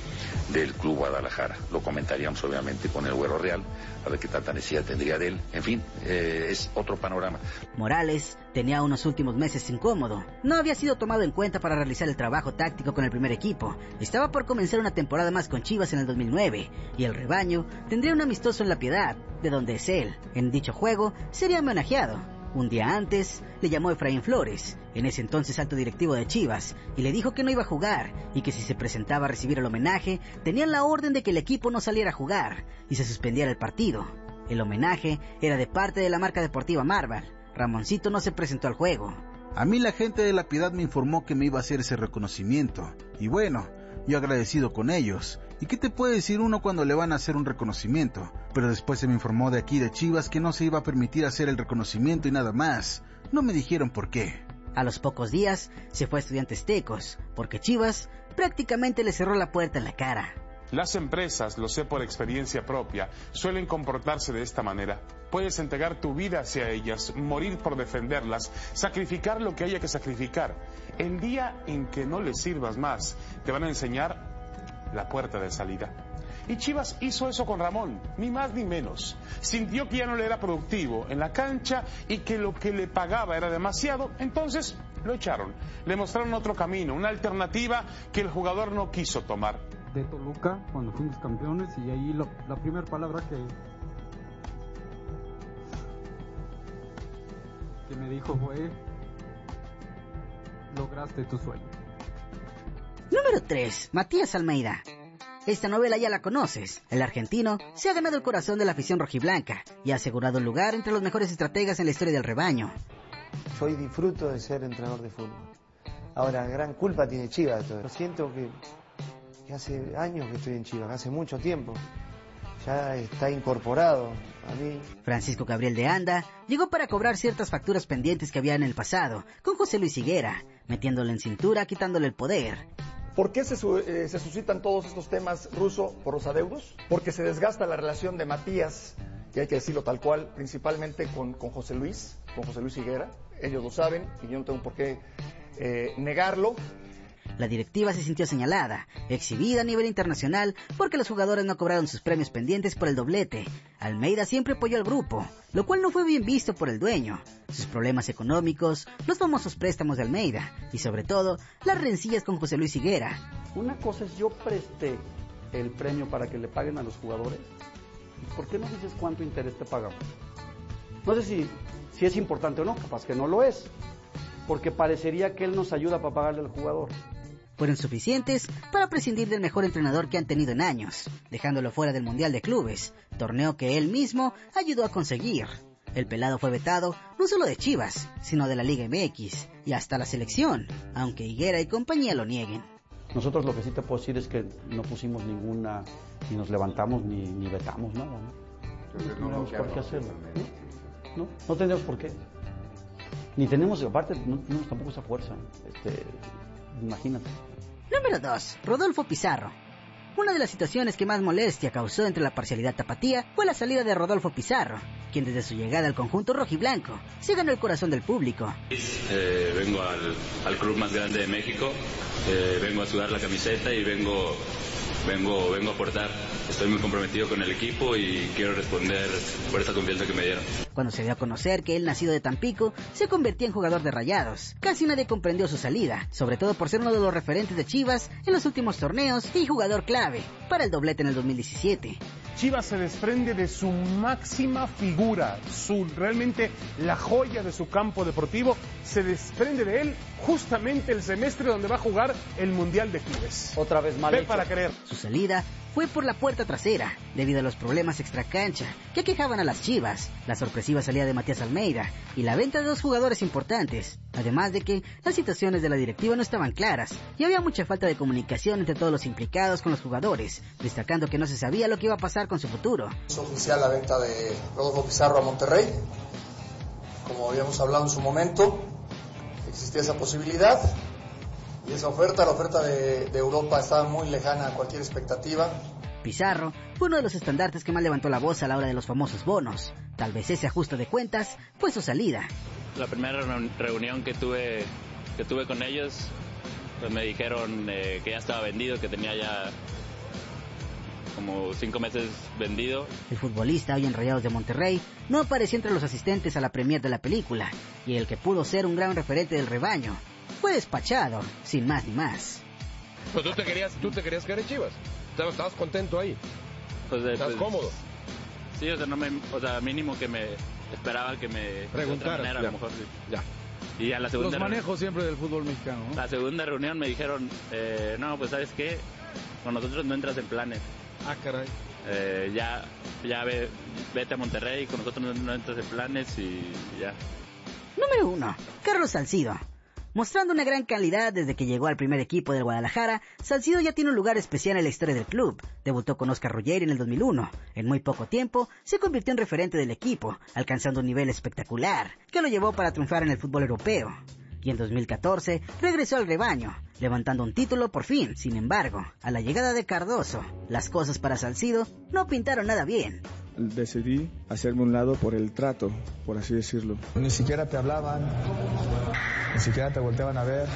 del Club Guadalajara. Lo comentaríamos obviamente con el Güero Real, a ver qué tanta necesidad tendría de él. En fin, es otro panorama. Morales tenía unos últimos meses incómodo. No había sido tomado en cuenta para realizar el trabajo táctico con el primer equipo. Estaba por comenzar una temporada más con Chivas en el 2009 y el rebaño tendría un amistoso en La Piedad, de donde es él. En dicho juego sería homenajeado. Un día antes, le llamó Efraín Flores, en ese entonces alto directivo de Chivas, y le dijo que no iba a jugar, y que si se presentaba a recibir el homenaje, tenían la orden de que el equipo no saliera a jugar, y se suspendiera el partido. El homenaje era de parte de la marca deportiva Marvel. Ramoncito no se presentó al juego. A mí la gente de La Piedad me informó que me iba a hacer ese reconocimiento, y bueno, yo agradecido con ellos. ¿Y qué te puede decir uno cuando le van a hacer un reconocimiento? Pero después se me informó de aquí de Chivas que no se iba a permitir hacer el reconocimiento y nada más. No me dijeron por qué. A los pocos días se fue a Estudiantes Tecos, porque Chivas prácticamente le cerró la puerta en la cara. Las empresas, lo sé por experiencia propia, suelen comportarse de esta manera. Puedes entregar tu vida hacia ellas, morir por defenderlas, sacrificar lo que haya que sacrificar. El día en que no les sirvas más, te van a enseñar la puerta de salida. Y Chivas hizo eso con Ramón, ni más ni menos. Sintió que ya no le era productivo en la cancha y que lo que le pagaba era demasiado, entonces lo echaron. Le mostraron otro camino, una alternativa que el jugador no quiso tomar. De Toluca, cuando fuimos campeones, y ahí la primera palabra que me dijo fue: lograste tu sueño. Número 3. Matías Almeida. Esta novela ya la conoces. El argentino se ha ganado el corazón de la afición rojiblanca y ha asegurado un lugar entre los mejores estrategas en la historia del rebaño. Yo hoy disfruto de ser entrenador de fútbol. Ahora, gran culpa tiene Chivas. Yo siento que hace años que estoy en Chivas, hace mucho tiempo. Ya está incorporado a mí. Francisco Gabriel de Anda llegó para cobrar ciertas facturas pendientes que había en el pasado, con José Luis Higuera, metiéndole en cintura, quitándole el poder. ¿Por qué se suscitan todos estos temas, Russo, por los adeudos? Porque se desgasta la relación de Matías, y hay que decirlo tal cual, principalmente con José Luis Higuera. Ellos lo saben y yo no tengo por qué negarlo. La directiva se sintió señalada, exhibida a nivel internacional, porque los jugadores no cobraron sus premios pendientes por el doblete. Almeida siempre apoyó al grupo, lo cual no fue bien visto por el dueño. Sus problemas económicos, los famosos préstamos de Almeida, y sobre todo, las rencillas con José Luis Higuera. Una cosa es yo presté el premio para que le paguen a los jugadores. ¿Por qué no dices cuánto interés te pagamos? No sé si es importante o no, capaz que no lo es, porque parecería que él nos ayuda para pagarle al jugador. Fueron suficientes para prescindir del mejor entrenador que han tenido en años, dejándolo fuera del Mundial de Clubes, torneo que él mismo ayudó a conseguir. El pelado fue vetado no solo de Chivas, sino de la Liga MX y hasta la selección, aunque Higuera y compañía lo nieguen. Nosotros lo que sí te puedo decir es que no pusimos ninguna, ni nos levantamos ni vetamos nada, ¿no? No tenemos por qué hacerlo. No tenemos por qué. Ni tenemos, aparte, no tenemos tampoco esa fuerza. Imagínate. Número 2. Rodolfo Pizarro. Una de las situaciones que más molestia causó entre la parcialidad tapatía fue la salida de Rodolfo Pizarro, quien desde su llegada al conjunto rojiblanco se ganó el corazón del público. Vengo al club más grande de México, vengo a sudar la camiseta y vengo a aportar. Estoy muy comprometido con el equipo y quiero responder por esa confianza que me dieron. Cuando se dio a conocer que él, nacido de Tampico, se convertía en jugador de Rayados, casi nadie comprendió su salida, sobre todo por ser uno de los referentes de Chivas en los últimos torneos y jugador clave para el doblete en el 2017. Chivas se desprende de su máxima figura, realmente la joya de su campo deportivo, se desprende de él justamente el semestre donde va a jugar el Mundial de Clubes. Otra vez mal Ve hecho. para creer. Su salida fue por la puerta trasera, debido a los problemas extracancha que aquejaban a las Chivas, la sorpresiva salida de Matías Almeida y la venta de 2 jugadores importantes, además de que las situaciones de la directiva no estaban claras y había mucha falta de comunicación entre todos los implicados con los jugadores, destacando que no se sabía lo que iba a pasar con su futuro. Es oficial la venta de Rodolfo Pizarro a Monterrey, como habíamos hablado en su momento, existía esa posibilidad. Y esa oferta, la oferta de Europa, estaba muy lejana a cualquier expectativa. Pizarro fue uno de los estandartes que más levantó la voz a la hora de los famosos bonos. Tal vez ese ajuste de cuentas fue su salida. La primera reunión que tuve con ellos, pues me dijeron que ya estaba vendido, que tenía ya como 5 meses vendido. El futbolista, hoy en Rayados de Monterrey, no apareció entre los asistentes a la premier de la película, y el que pudo ser un gran referente del rebaño fue despachado, sin más ni más. Pues tú te querías quedar en Chivas. Estabas contento ahí. Pues, ¿Estás cómodo? Sí, o sea, mínimo que me esperaba que me preguntaras, a lo mejor sí. Ya. Y a la segunda los manejos siempre del fútbol mexicano, ¿no? La segunda reunión me dijeron, no, pues ¿sabes qué? Con nosotros no entras en planes. Ah, caray. Vete a Monterrey, con nosotros no entras en planes y ya. Número 1. Carlos Salcido. Mostrando una gran calidad desde que llegó al primer equipo del Guadalajara, Salcido ya tiene un lugar especial en la historia del club. Debutó con Oscar Ruggeri en el 2001. En muy poco tiempo, se convirtió en referente del equipo, alcanzando un nivel espectacular, que lo llevó para triunfar en el fútbol europeo. Y en 2014, regresó al rebaño, levantando un título por fin. Sin embargo, a la llegada de Cardoso, las cosas para Salcido no pintaron nada bien. Decidí hacerme un lado por el trato, por así decirlo. Ni siquiera te hablaban, ni siquiera te volteaban a ver,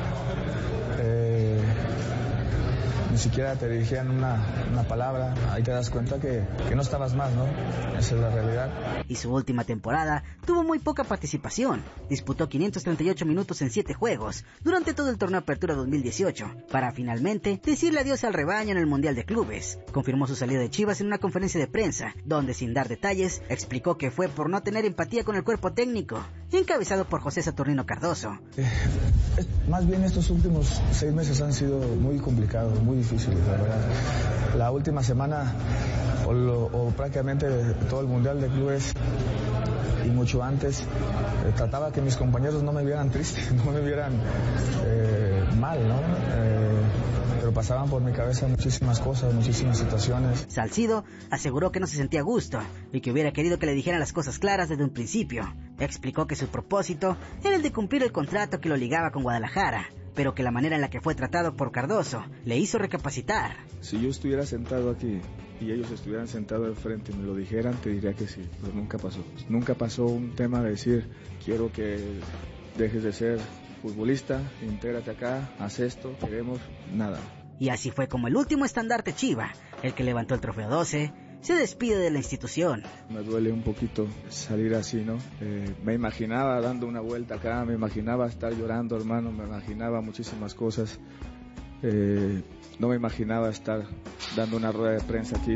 ni siquiera te dirigían una palabra. Ahí te das cuenta que no estabas mal, ¿no? Esa es la realidad. Y su última temporada tuvo muy poca participación. Disputó 538 minutos en 7 juegos durante todo el torneo Apertura 2018, para finalmente decirle adiós al rebaño en el Mundial de Clubes. Confirmó su salida de Chivas en una conferencia de prensa, donde sin dar detalles, explicó que fue por no tener empatía con el cuerpo técnico, encabezado por José Saturnino Cardoso. Más bien estos últimos 6 meses han sido muy complicados, muy difíciles, la verdad. La última semana, o prácticamente todo el Mundial de Clubes y mucho antes, trataba que mis compañeros no me vieran triste, no me vieran mal, ¿no? Pero pasaban por mi cabeza muchísimas cosas, muchísimas situaciones. Salcido aseguró que no se sentía a gusto y que hubiera querido que le dijeran las cosas claras desde un principio. Explicó que su propósito era el de cumplir el contrato que lo ligaba con Guadalajara, pero que la manera en la que fue tratado por Cardoso le hizo recapacitar. Si yo estuviera sentado aquí y ellos estuvieran sentados de frente y me lo dijeran, te diría que sí, pero nunca pasó. Nunca pasó un tema de decir, quiero que dejes de ser futbolista, intégrate acá, haz esto, queremos, nada. Y así fue como el último estandarte Chiva, el que levantó el trofeo 12, se despide de la institución. Me duele un poquito salir así, ¿no? Me imaginaba dando una vuelta acá, me imaginaba estar llorando, hermano, me imaginaba muchísimas cosas. No me imaginaba estar dando una rueda de prensa aquí.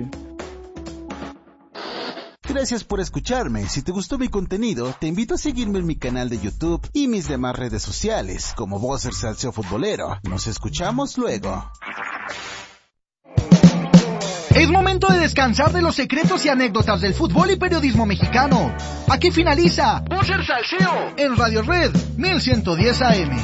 Gracias por escucharme. Si te gustó mi contenido, te invito a seguirme en mi canal de YouTube y mis demás redes sociales, como Bosser Salseo Futbolero. Nos escuchamos luego. Es momento de descansar de los secretos y anécdotas del fútbol y periodismo mexicano. Aquí finaliza Voces Salseo en Radio Red 1110 AM.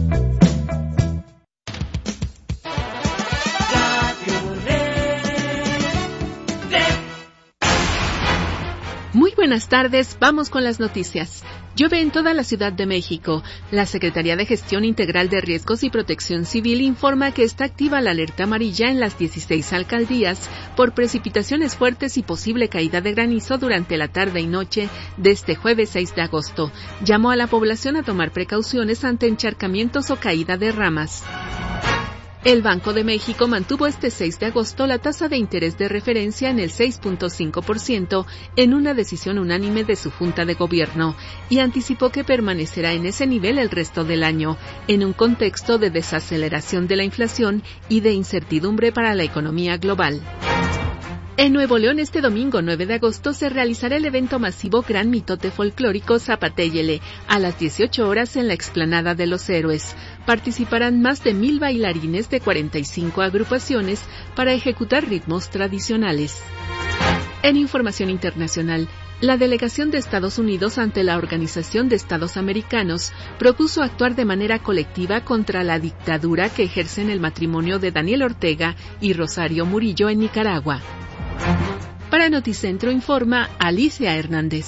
Muy buenas tardes, vamos con las noticias. Llueve en toda la Ciudad de México. La Secretaría de Gestión Integral de Riesgos y Protección Civil informa que está activa la alerta amarilla en las 16 alcaldías por precipitaciones fuertes y posible caída de granizo durante la tarde y noche de este jueves 6 de agosto. Llamó a la población a tomar precauciones ante encharcamientos o caída de ramas. El Banco de México mantuvo este 6 de agosto la tasa de interés de referencia en el 6.5% en una decisión unánime de su Junta de Gobierno y anticipó que permanecerá en ese nivel el resto del año, en un contexto de desaceleración de la inflación y de incertidumbre para la economía global. En Nuevo León, este domingo 9 de agosto, se realizará el evento masivo Gran Mitote Folclórico Zapatéyele, a las 18 horas en la Explanada de los Héroes. Participarán más de 1,000 bailarines de 45 agrupaciones para ejecutar ritmos tradicionales. En información internacional, la delegación de Estados Unidos ante la Organización de Estados Americanos propuso actuar de manera colectiva contra la dictadura que ejercen el matrimonio de Daniel Ortega y Rosario Murillo en Nicaragua. Para Noticentro informa Alicia Hernández.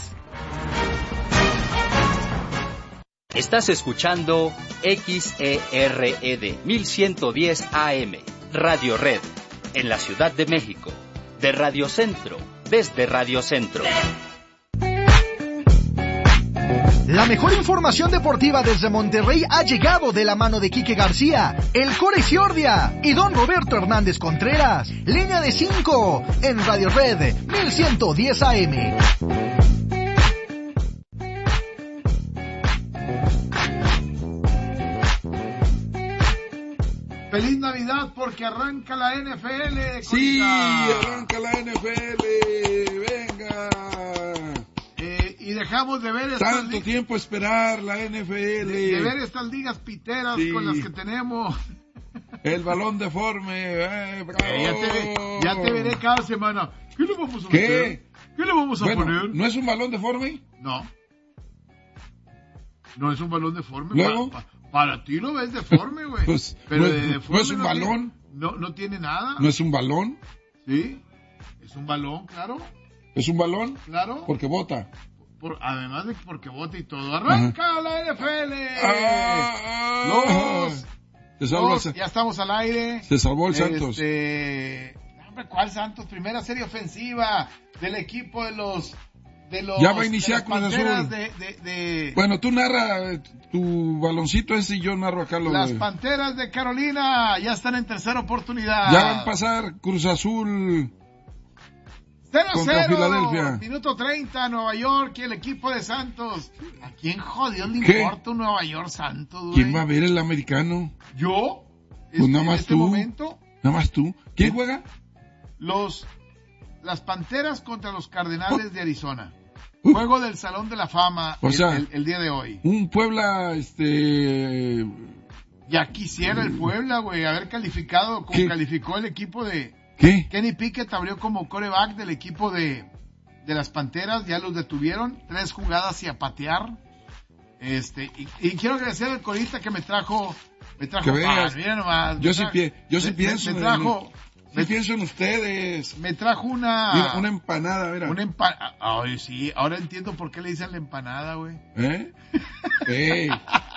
Estás escuchando XERED 1110 AM, Radio Red, en la Ciudad de México, de Radio Centro, desde Radio Centro. La mejor información deportiva desde Monterrey ha llegado de la mano de Quique García, el Core Ciordia y don Roberto Hernández Contreras. Línea de 5 en Radio Red 1110 AM. ¡Feliz Navidad! Porque arranca la NFL. Sí, arranca la NFL. Venga. Y dejamos de ver tanto tiempo esperar la NFL. De ver estas ligas piteras con las que tenemos. El balón deforme. Ya te veré cada semana. ¿Qué le vamos a meter? ¿Qué le vamos a poner? ¿No es un balón deforme? No. No es un balón deforme. ¿Luego? Para ti lo ves deforme, güey. Pues, pero ¿no es un balón? No tiene nada. ¿No es un balón? Sí. Es un balón, claro. ¿Es un balón? Claro. Porque bota. Además de porque bota y todo. ¡Arranca la NFL! Ya estamos al aire. Se salvó el Santos. ¿Cuál Santos? Primera serie ofensiva del equipo de los ya va a iniciar Cruz Azul. De Bueno, tú narra tu baloncito ese y yo narro acá lo Las Panteras de Carolina ya están en tercera oportunidad. Ya van a pasar Cruz Azul 0-0 contra Filadelfia. Minuto 30, Nueva York y el equipo de Santos. ¿A quién jodió le importa un Nueva York Santos, güey? ¿Quién va a ver el americano? ¿Yo? Pues nada más tú. Momento. Nada más tú. ¿Quién juega? Las Panteras contra los Cardenales de Arizona. Juego del Salón de la Fama el día de hoy. Un Puebla, Ya quisiera el Puebla, güey, haber calificado como calificó el equipo de... ¿Qué? Kenny Pickett abrió como quarterback del equipo de las Panteras, ya los detuvieron, 3 jugadas y a patear. Y quiero agradecer al corista que me trajo que veas. Mira nomás. Yo sí pienso en ustedes. Me trajo una empanada, mira. Una empanada. Ay, sí, ahora entiendo por qué le dicen la empanada, güey. ¡Ey!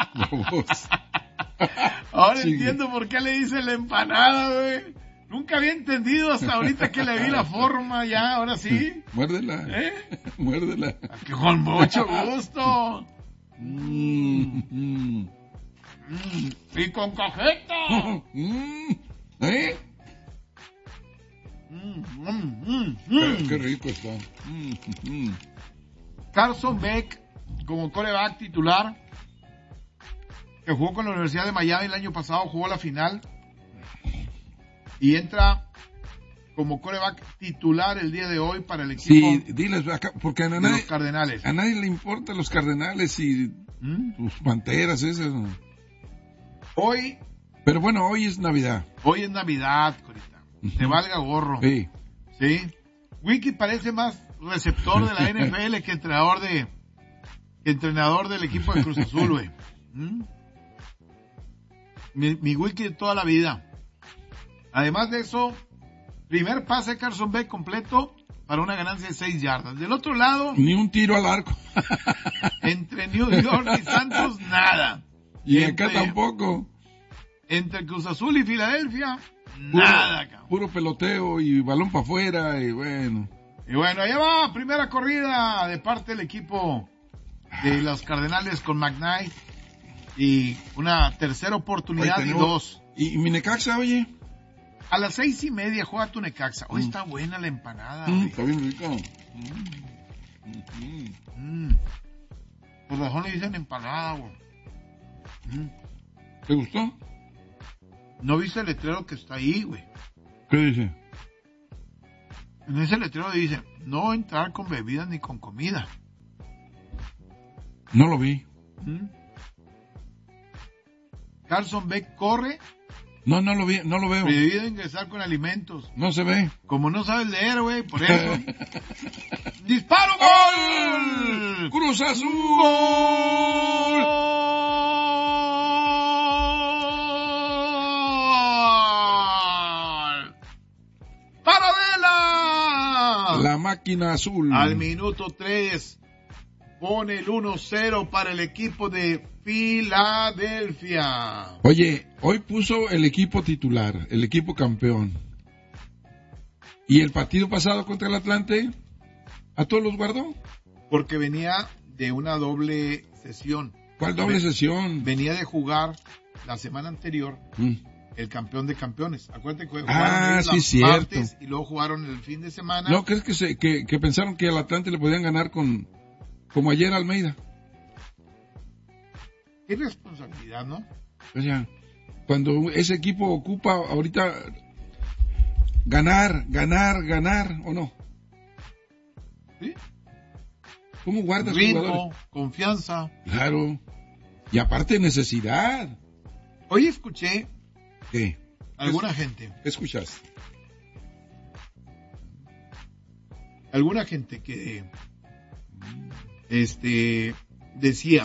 Ahora entiendo por qué le dicen la empanada, güey. Nunca había entendido hasta ahorita que le vi la forma ya, ahora sí. Muérdela. Muérdela. Que con mucho gusto. Y con cajeta. Qué rico está. Carson Beck como quarterback titular, que jugó con la Universidad de Miami el año pasado, jugó la final y entra como quarterback titular el día de hoy para el equipo. Sí, diles acá, porque de los Cardenales. A nadie le importan los Cardenales y tus Panteras esas. Hoy. Pero bueno, hoy es Navidad. Hoy es Navidad, Corita. Te valga gorro. Sí. Sí. Wiki parece más receptor de la NFL que entrenador del equipo de Cruz Azul, güey. Mi Wiki de toda la vida. Además de eso, primer pase de Carson Beck completo para una ganancia de 6 yardas. Del otro lado, ni un tiro al arco. Entre New York y Santos, nada. Y acá tampoco. Entre Cruz Azul y Filadelfia, nada, cabrón. Puro peloteo y balón para afuera y bueno. Y bueno, allá va, primera corrida de parte del equipo de los Cardenales con McKnight. Y una tercera oportunidad y 2. ¿Y mi Necaxa, oye? A las 6:30 juega tu Necaxa. Hoy está buena la empanada. Está bien rico. Por razón le dicen empanada, güey. ¿Te gustó? ¿No viste el letrero que está ahí, güey? ¿Qué dice? En ese letrero dice, no entrar con bebidas ni con comida. No lo vi. Carson Beck corre. No lo vi, no lo veo. Prohibido ingresar con alimentos. No se ve. Como no sabes leer, güey, por eso. ¡Disparo, gol! ¡Cruz Azul! ¡Gol! ¡Paradela! La máquina azul. Al minuto 3 pone el 1-0 para el equipo de Filadelfia. Oye, hoy puso el equipo titular, el equipo campeón. ¿Y el partido pasado contra el Atlante? ¿A todos los guardó? Porque venía de una doble sesión. ¿Cuál doble sesión? Venía de jugar la semana anterior el campeón de campeones. Acuérdate que jugaron sí, martes y luego jugaron el fin de semana. ¿No crees que pensaron que al Atlante le podían ganar como ayer Almeida? Qué responsabilidad, ¿no? O sea, cuando ese equipo ocupa ahorita ganar, ¿o no? ¿Sí? ¿Cómo guardas ritmo, jugadores? Confianza. Claro. Y aparte necesidad. Hoy escuché ¿qué? Alguna gente. ¿Qué escuchaste? Alguna gente que decía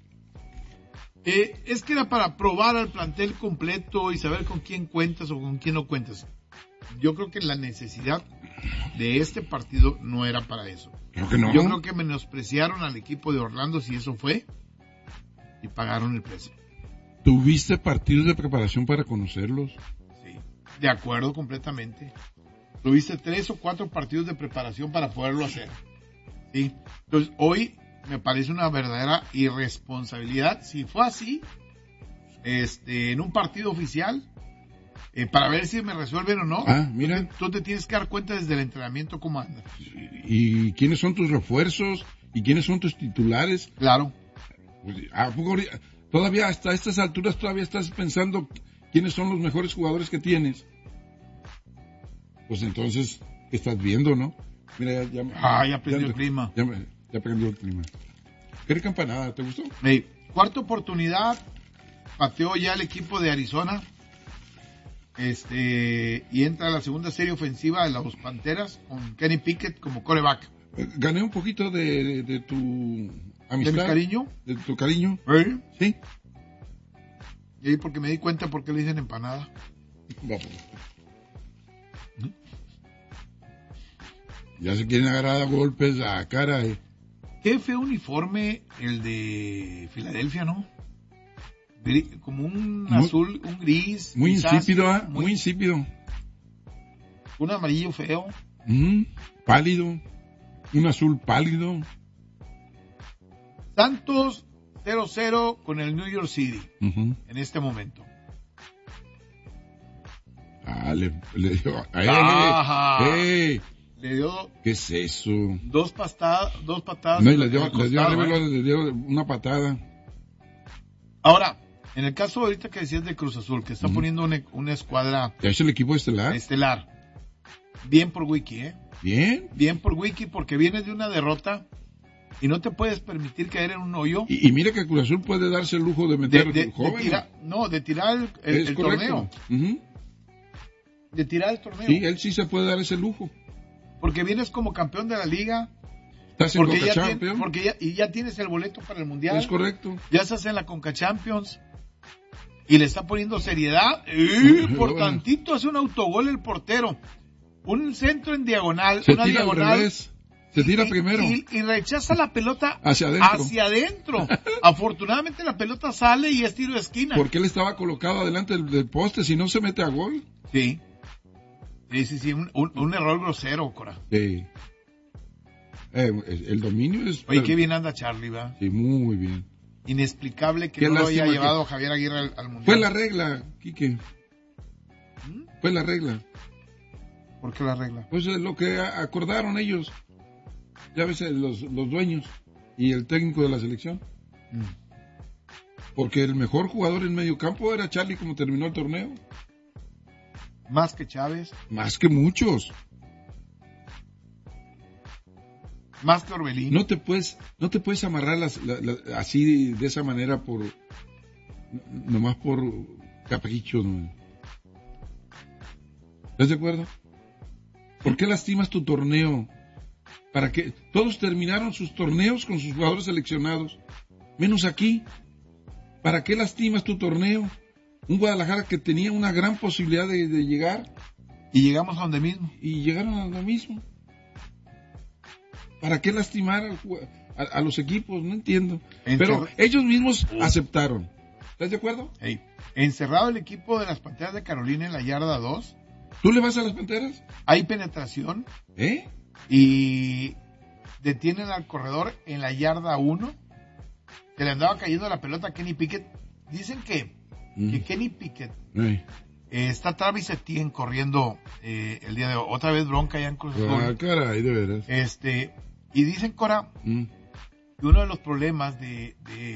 es que era para probar al plantel completo y saber con quién cuentas o con quién no cuentas. Yo creo que la necesidad de este partido no era para eso. Creo que no. Yo creo que menospreciaron al equipo de Orlando, si eso fue, y pagaron el precio. ¿Tuviste partidos de preparación para conocerlos? Sí, de acuerdo completamente. Tuviste 3 o 4 partidos de preparación para poderlo hacer. ¿Sí? Entonces, hoy me parece una verdadera irresponsabilidad. Si fue así, en un partido oficial, para ver si me resuelven o no, mira. Tú te tienes que dar cuenta desde el entrenamiento cómo andas. ¿Y quiénes son tus refuerzos? ¿Y quiénes son tus titulares? Claro. Pues, ¿a poco todavía hasta estas alturas todavía estás pensando quiénes son los mejores jugadores que tienes? Pues entonces, ¿qué estás viendo, no? Mira, ya aprendió el clima. Ya aprendió el clima. ¿Qué campanada? ¿Te gustó? Cuarta oportunidad, pateó ya el equipo de Arizona. Y entra a la segunda serie ofensiva de los Panteras con Kenny Pickett como quarterback. Gané un poquito de tu amistad. ¿De mi cariño? De tu cariño. Sí. Y porque me di cuenta por qué le dicen empanada. Vamos. Ya se quieren agarrar a golpes a cara. Qué feo uniforme el de Filadelfia, ¿no? Como un azul, un gris. Muy quizás, insípido, muy insípido. Un amarillo feo. Pálido. Un azul pálido. Santos 0-0 con el New York City en este momento. Le dio. Le dio. ¿Qué es eso? Dos patadas. No, y le dio una patada. Ahora, en el caso ahorita que decías de Cruz Azul, que está poniendo una escuadra. ¿Ya es el equipo estelar? Bien por Wiki, Bien por Wiki, porque vienes de una derrota y no te puedes permitir caer en un hoyo. Y mira que Cruz Azul puede darse el lujo de meter jóvenes. De tirar el torneo. De tirar el torneo. Sí, él sí se puede dar ese lujo. porque vienes como campeón de la liga, estás en porque Conca ya Champions. ya tienes el boleto para el Mundial. Es correcto. Ya estás en la Conca Champions y le está poniendo seriedad. Por tantito hace un autogol el portero. Un centro en diagonal, Se una tira diagonal. al revés. Se tira primero. Y rechaza la pelota hacia adentro. Afortunadamente la pelota sale y es tiro de esquina. Porque él estaba colocado adelante del poste, si no se mete a gol. Sí. Sí, un error grosero, Cora. Sí. El dominio es... Oye, qué bien anda Charlie, ¿va? Sí, muy bien. Inexplicable que no lo haya llevado Javier Aguirre al Mundial. Fue la regla, Quique. Fue la regla. ¿Por qué la regla? Pues es lo que acordaron ellos. Ya ves, los dueños y el técnico de la selección. Porque el mejor jugador en medio campo era Charlie, como terminó el torneo. ¿Más que Chávez? Más que muchos. Más que Orbelín. No te puedes amarrar así de esa manera nomás por capricho, ¿no? ¿Estás de acuerdo? ¿Por qué lastimas tu torneo? ¿Para qué? Todos terminaron sus torneos con sus jugadores seleccionados, menos aquí. ¿Para qué lastimas tu torneo? Un Guadalajara que tenía una gran posibilidad de llegar. Y llegamos a donde mismo. Y llegaron a donde mismo. ¿Para qué lastimar a los equipos? No entiendo. Pero ellos mismos aceptaron. ¿Estás de acuerdo? Hey, encerrado el equipo de las Panteras de Carolina en la yarda 2. ¿Tú le vas a las Panteras? Hay penetración. Y detienen al corredor en la yarda 1. Se le andaba cayendo la pelota a Kenny Pickett. Dicen que Kenny Pickett está Travis Etienne corriendo el día de hoy. Otra vez bronca ya en Cruz Azul. Caray, de veras. Y dicen, Cora, que uno de los problemas de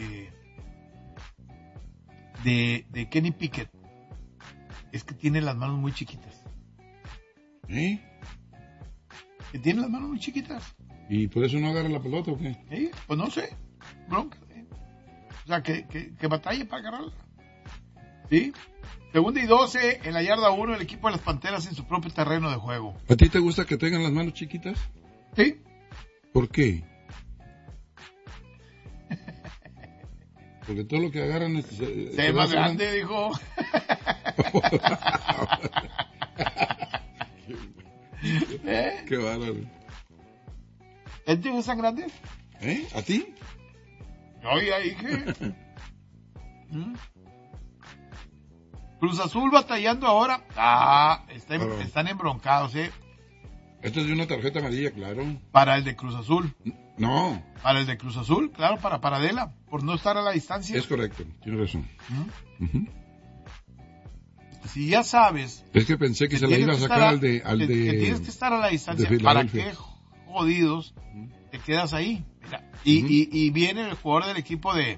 Kenny Pickett es que tiene las manos muy chiquitas. Que tiene las manos muy chiquitas. ¿Y por eso no agarra la pelota o qué? Pues no sé, bronca. O sea, que batalle para agarrarla. ¿Sí? Segunda y 12 en la yarda 1 el equipo de las Panteras en su propio terreno de juego. ¿A ti te gusta que tengan las manos chiquitas? Sí. ¿Por qué? Porque todo lo que agarran se más grande, dijo. Qué bárbaro. ¿Él te gustan grandes? ¿A ti? Oye, ahí que... Cruz Azul batallando ahora. Están embroncados, Esto es de una tarjeta amarilla, claro. Para el de Cruz Azul. No. Para el de Cruz Azul, claro, para Paradela, por no estar a la distancia. Es correcto, tienes razón. Si ya sabes... Es que pensé que se la iba a sacar al de... Que tienes que estar a la distancia. ¿Para qué jodidos te quedas ahí? Mira, y viene el jugador del equipo de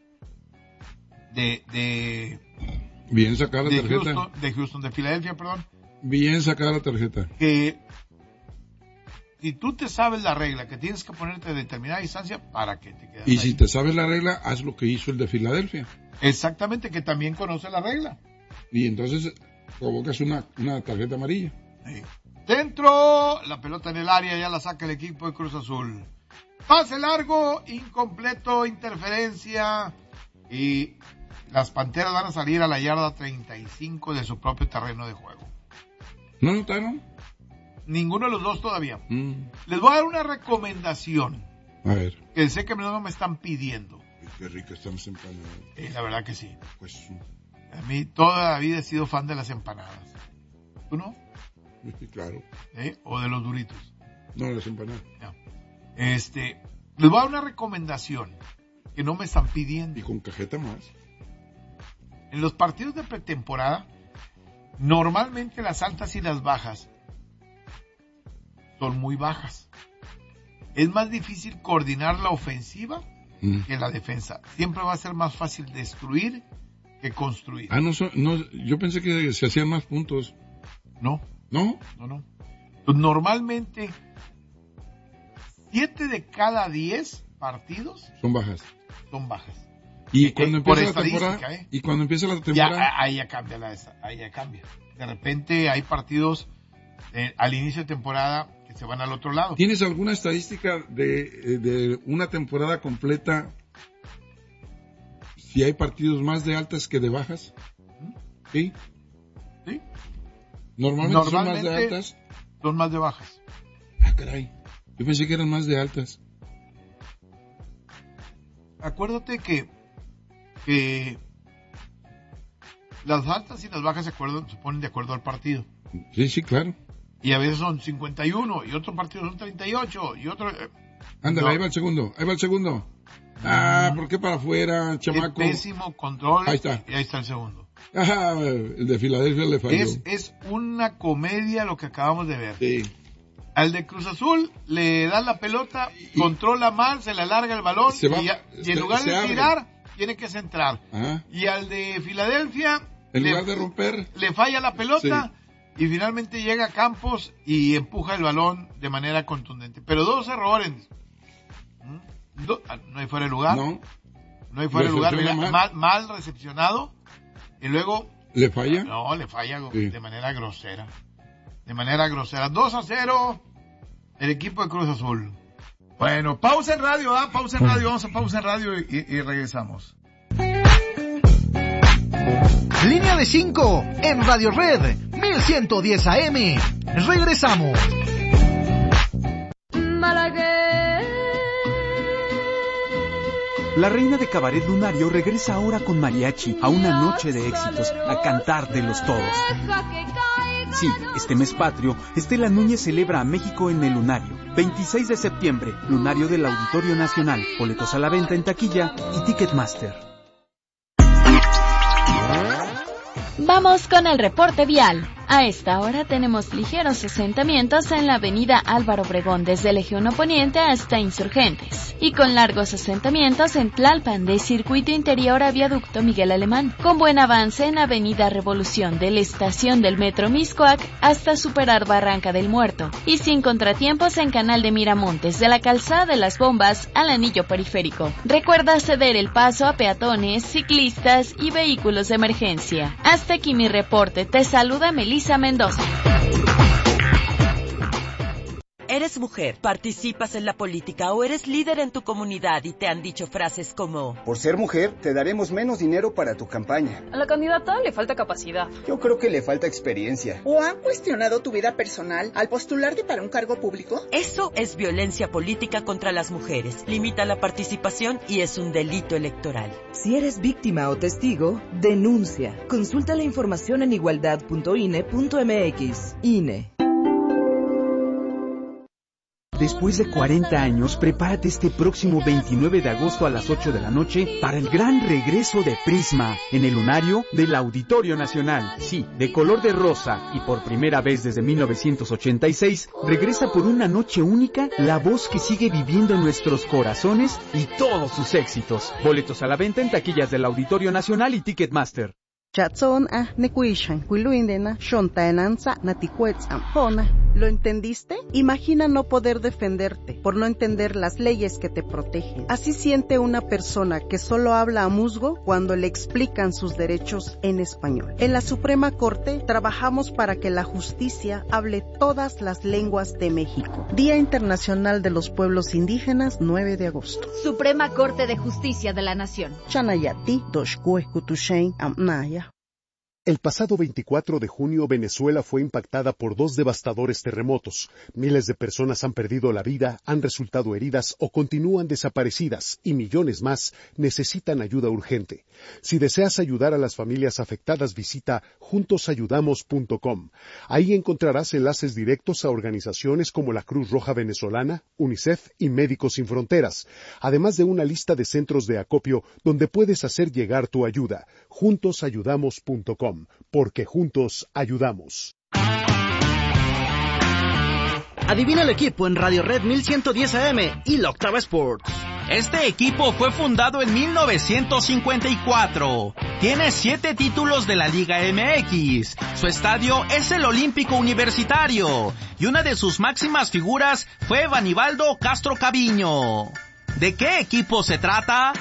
bien sacada la tarjeta. De Filadelfia, perdón. Bien sacada la tarjeta. Que si tú te sabes la regla, que tienes que ponerte a determinada distancia, ¿para qué te quedas ahí? Y si te sabes la regla, haz lo que hizo el de Filadelfia. Exactamente, que también conoce la regla. Y entonces provocas una tarjeta amarilla. Dentro, la pelota en el área, ya la saca el equipo de Cruz Azul. Pase largo, incompleto, interferencia. Y las Panteras van a salir a la yarda 35 de su propio terreno de juego. ¿No notaron? Ninguno de los dos todavía. Les voy a dar una recomendación. A ver. Que sé que no me están pidiendo. Qué rico estamos empanadas. La verdad que sí. Pues a mí toda la vida he sido fan de las empanadas. ¿Tú no? Sí, claro. ¿O de los duritos? No, las empanadas. No. Les voy a dar una recomendación que no me están pidiendo. Y con cajeta más. En los partidos de pretemporada, normalmente las altas y las bajas son muy bajas. Es más difícil coordinar la ofensiva que la defensa. Siempre va a ser más fácil destruir que construir. Yo pensé que se hacían más puntos. No. ¿No? No. Pues normalmente 7 de cada 10 partidos son bajas. Y cuando empieza la temporada, y cuando empieza la temporada, ahí ya cambia. De repente hay partidos al inicio de temporada que se van al otro lado. ¿Tienes alguna estadística de una temporada completa? Si hay partidos más de altas que de bajas. ¿Sí? ¿Sí? Normalmente son más de altas. Son más de bajas. Ah, caray. Yo pensé que eran más de altas. Acuérdate que las altas y las bajas se ponen de acuerdo al partido. Sí, claro. Y a veces son 51, y otro partido son 38, y otro... Ándale, no. Ahí va el segundo. Ah, ¿por qué para afuera, chamaco? Pésimo control. Ahí está. Y ahí está el segundo. Ajá, el de Filadelfia le falló. Es una comedia lo que acabamos de ver. Sí. Al de Cruz Azul le dan la pelota, controla mal, se le alarga el balón, y en lugar de tirar, tiene que centrar. Ajá. Y al de Filadelfia... En lugar de romper... Le falla la pelota, y finalmente llega a Campos y empuja el balón de manera contundente. Pero 2 errores. No hay fuera de lugar. No hay fuera de lugar. Mal recepcionado. Y luego... ¿Le falla? No, le falla de manera grosera. 2-0 el equipo de Cruz Azul. Bueno, pausa en radio, vamos a pausa en radio y regresamos. Línea de 5 en Radio Red 1110 AM. Regresamos. La reina de Cabaret Lunario regresa ahora con mariachi a una noche de éxitos, a cantártelos todos. Sí, este mes patrio, Estela Núñez celebra a México en el Lunario. 26 de septiembre, Lunario del Auditorio Nacional. Boletos a la venta en taquilla y Ticketmaster. Vamos con el reporte vial. A esta hora tenemos ligeros asentamientos en la avenida Álvaro Obregón desde Legión Poniente hasta Insurgentes y con largos asentamientos en Tlalpan de Circuito Interior a Viaducto Miguel Alemán, con buen avance en avenida Revolución de la estación del Metro Mixcoac hasta superar Barranca del Muerto y sin contratiempos en Canal de Miramontes de la Calzada de las Bombas al anillo periférico. Recuerda ceder el paso a peatones, ciclistas y vehículos de emergencia. Hasta aquí mi reporte. Te saluda Melissa Mendoza. ¿Eres mujer, participas en la política o eres líder en tu comunidad y te han dicho frases como: por ser mujer, te daremos menos dinero para tu campaña? A la candidata le falta capacidad. Yo creo que le falta experiencia. ¿O han cuestionado tu vida personal al postularte para un cargo público? Eso es violencia política contra las mujeres. Limita la participación y es un delito electoral. Si eres víctima o testigo, denuncia. Consulta la información en igualdad.ine.mx. INE. Después de 40 años, prepárate este próximo 29 de agosto a las 8 de la noche para el gran regreso de Prisma en el Lunario del Auditorio Nacional. Sí, de color de rosa y por primera vez desde 1986, regresa por una noche única la voz que sigue viviendo en nuestros corazones y todos sus éxitos. Boletos a la venta en taquillas del Auditorio Nacional y Ticketmaster. ¿Lo entendiste? Imagina no poder defenderte por no entender las leyes que te protegen. Así siente una persona que solo habla a musgo cuando le explican sus derechos en español. En la Suprema Corte trabajamos para que la justicia hable todas las lenguas de México. Día Internacional de los Pueblos Indígenas, 9 de agosto. Suprema Corte de Justicia de la Nación. Chanayati, Doshkuekutushen, Amnaya. El pasado 24 de junio, Venezuela fue impactada por 2 devastadores terremotos. Miles de personas han perdido la vida, han resultado heridas o continúan desaparecidas, y millones más necesitan ayuda urgente. Si deseas ayudar a las familias afectadas, visita juntosayudamos.com. Ahí encontrarás enlaces directos a organizaciones como la Cruz Roja Venezolana, UNICEF y Médicos Sin Fronteras, además de una lista de centros de acopio donde puedes hacer llegar tu ayuda. juntosayudamos.com. Porque juntos ayudamos. Adivina el equipo en Radio Red 1110 AM y la Octava Sports. Este equipo fue fundado en 1954. Tiene 7 títulos de la Liga MX. Su estadio es el Olímpico Universitario. Y una de sus máximas figuras fue Vanibaldo Castro Caviño. ¿De qué equipo se trata?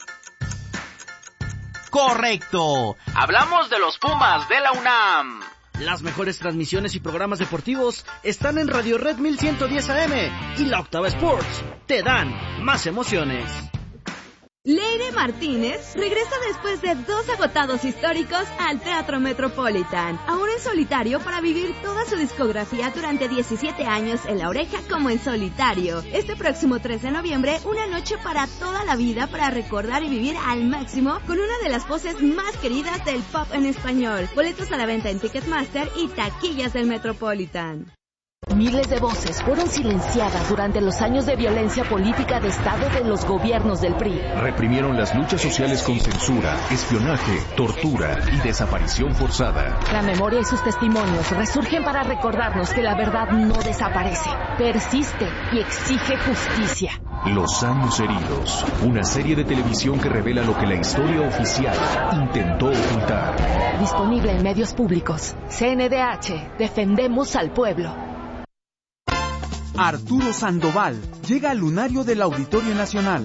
Correcto, hablamos de los Pumas de la UNAM. Las mejores transmisiones y programas deportivos están en Radio Red 1110 AM y La Octava Sports. Te dan más emociones. Leire Martínez regresa después de 2 agotados históricos al Teatro Metropolitan, ahora en solitario para vivir toda su discografía durante 17 años en La Oreja como en solitario. Este próximo 3 de noviembre, una noche para toda la vida para recordar y vivir al máximo con una de las voces más queridas del pop en español. Boletos a la venta en Ticketmaster y taquillas del Metropolitan. Miles de voces fueron silenciadas durante los años de violencia política de Estado de los gobiernos del PRI. Reprimieron las luchas sociales con censura, espionaje, tortura y desaparición forzada. La memoria y sus testimonios resurgen para recordarnos que la verdad no desaparece, persiste y exige justicia. Los años heridos, una serie de televisión que revela lo que la historia oficial intentó ocultar. Disponible en medios públicos. CNDH, defendemos al pueblo. Arturo Sandoval llega al lunario del Auditorio Nacional.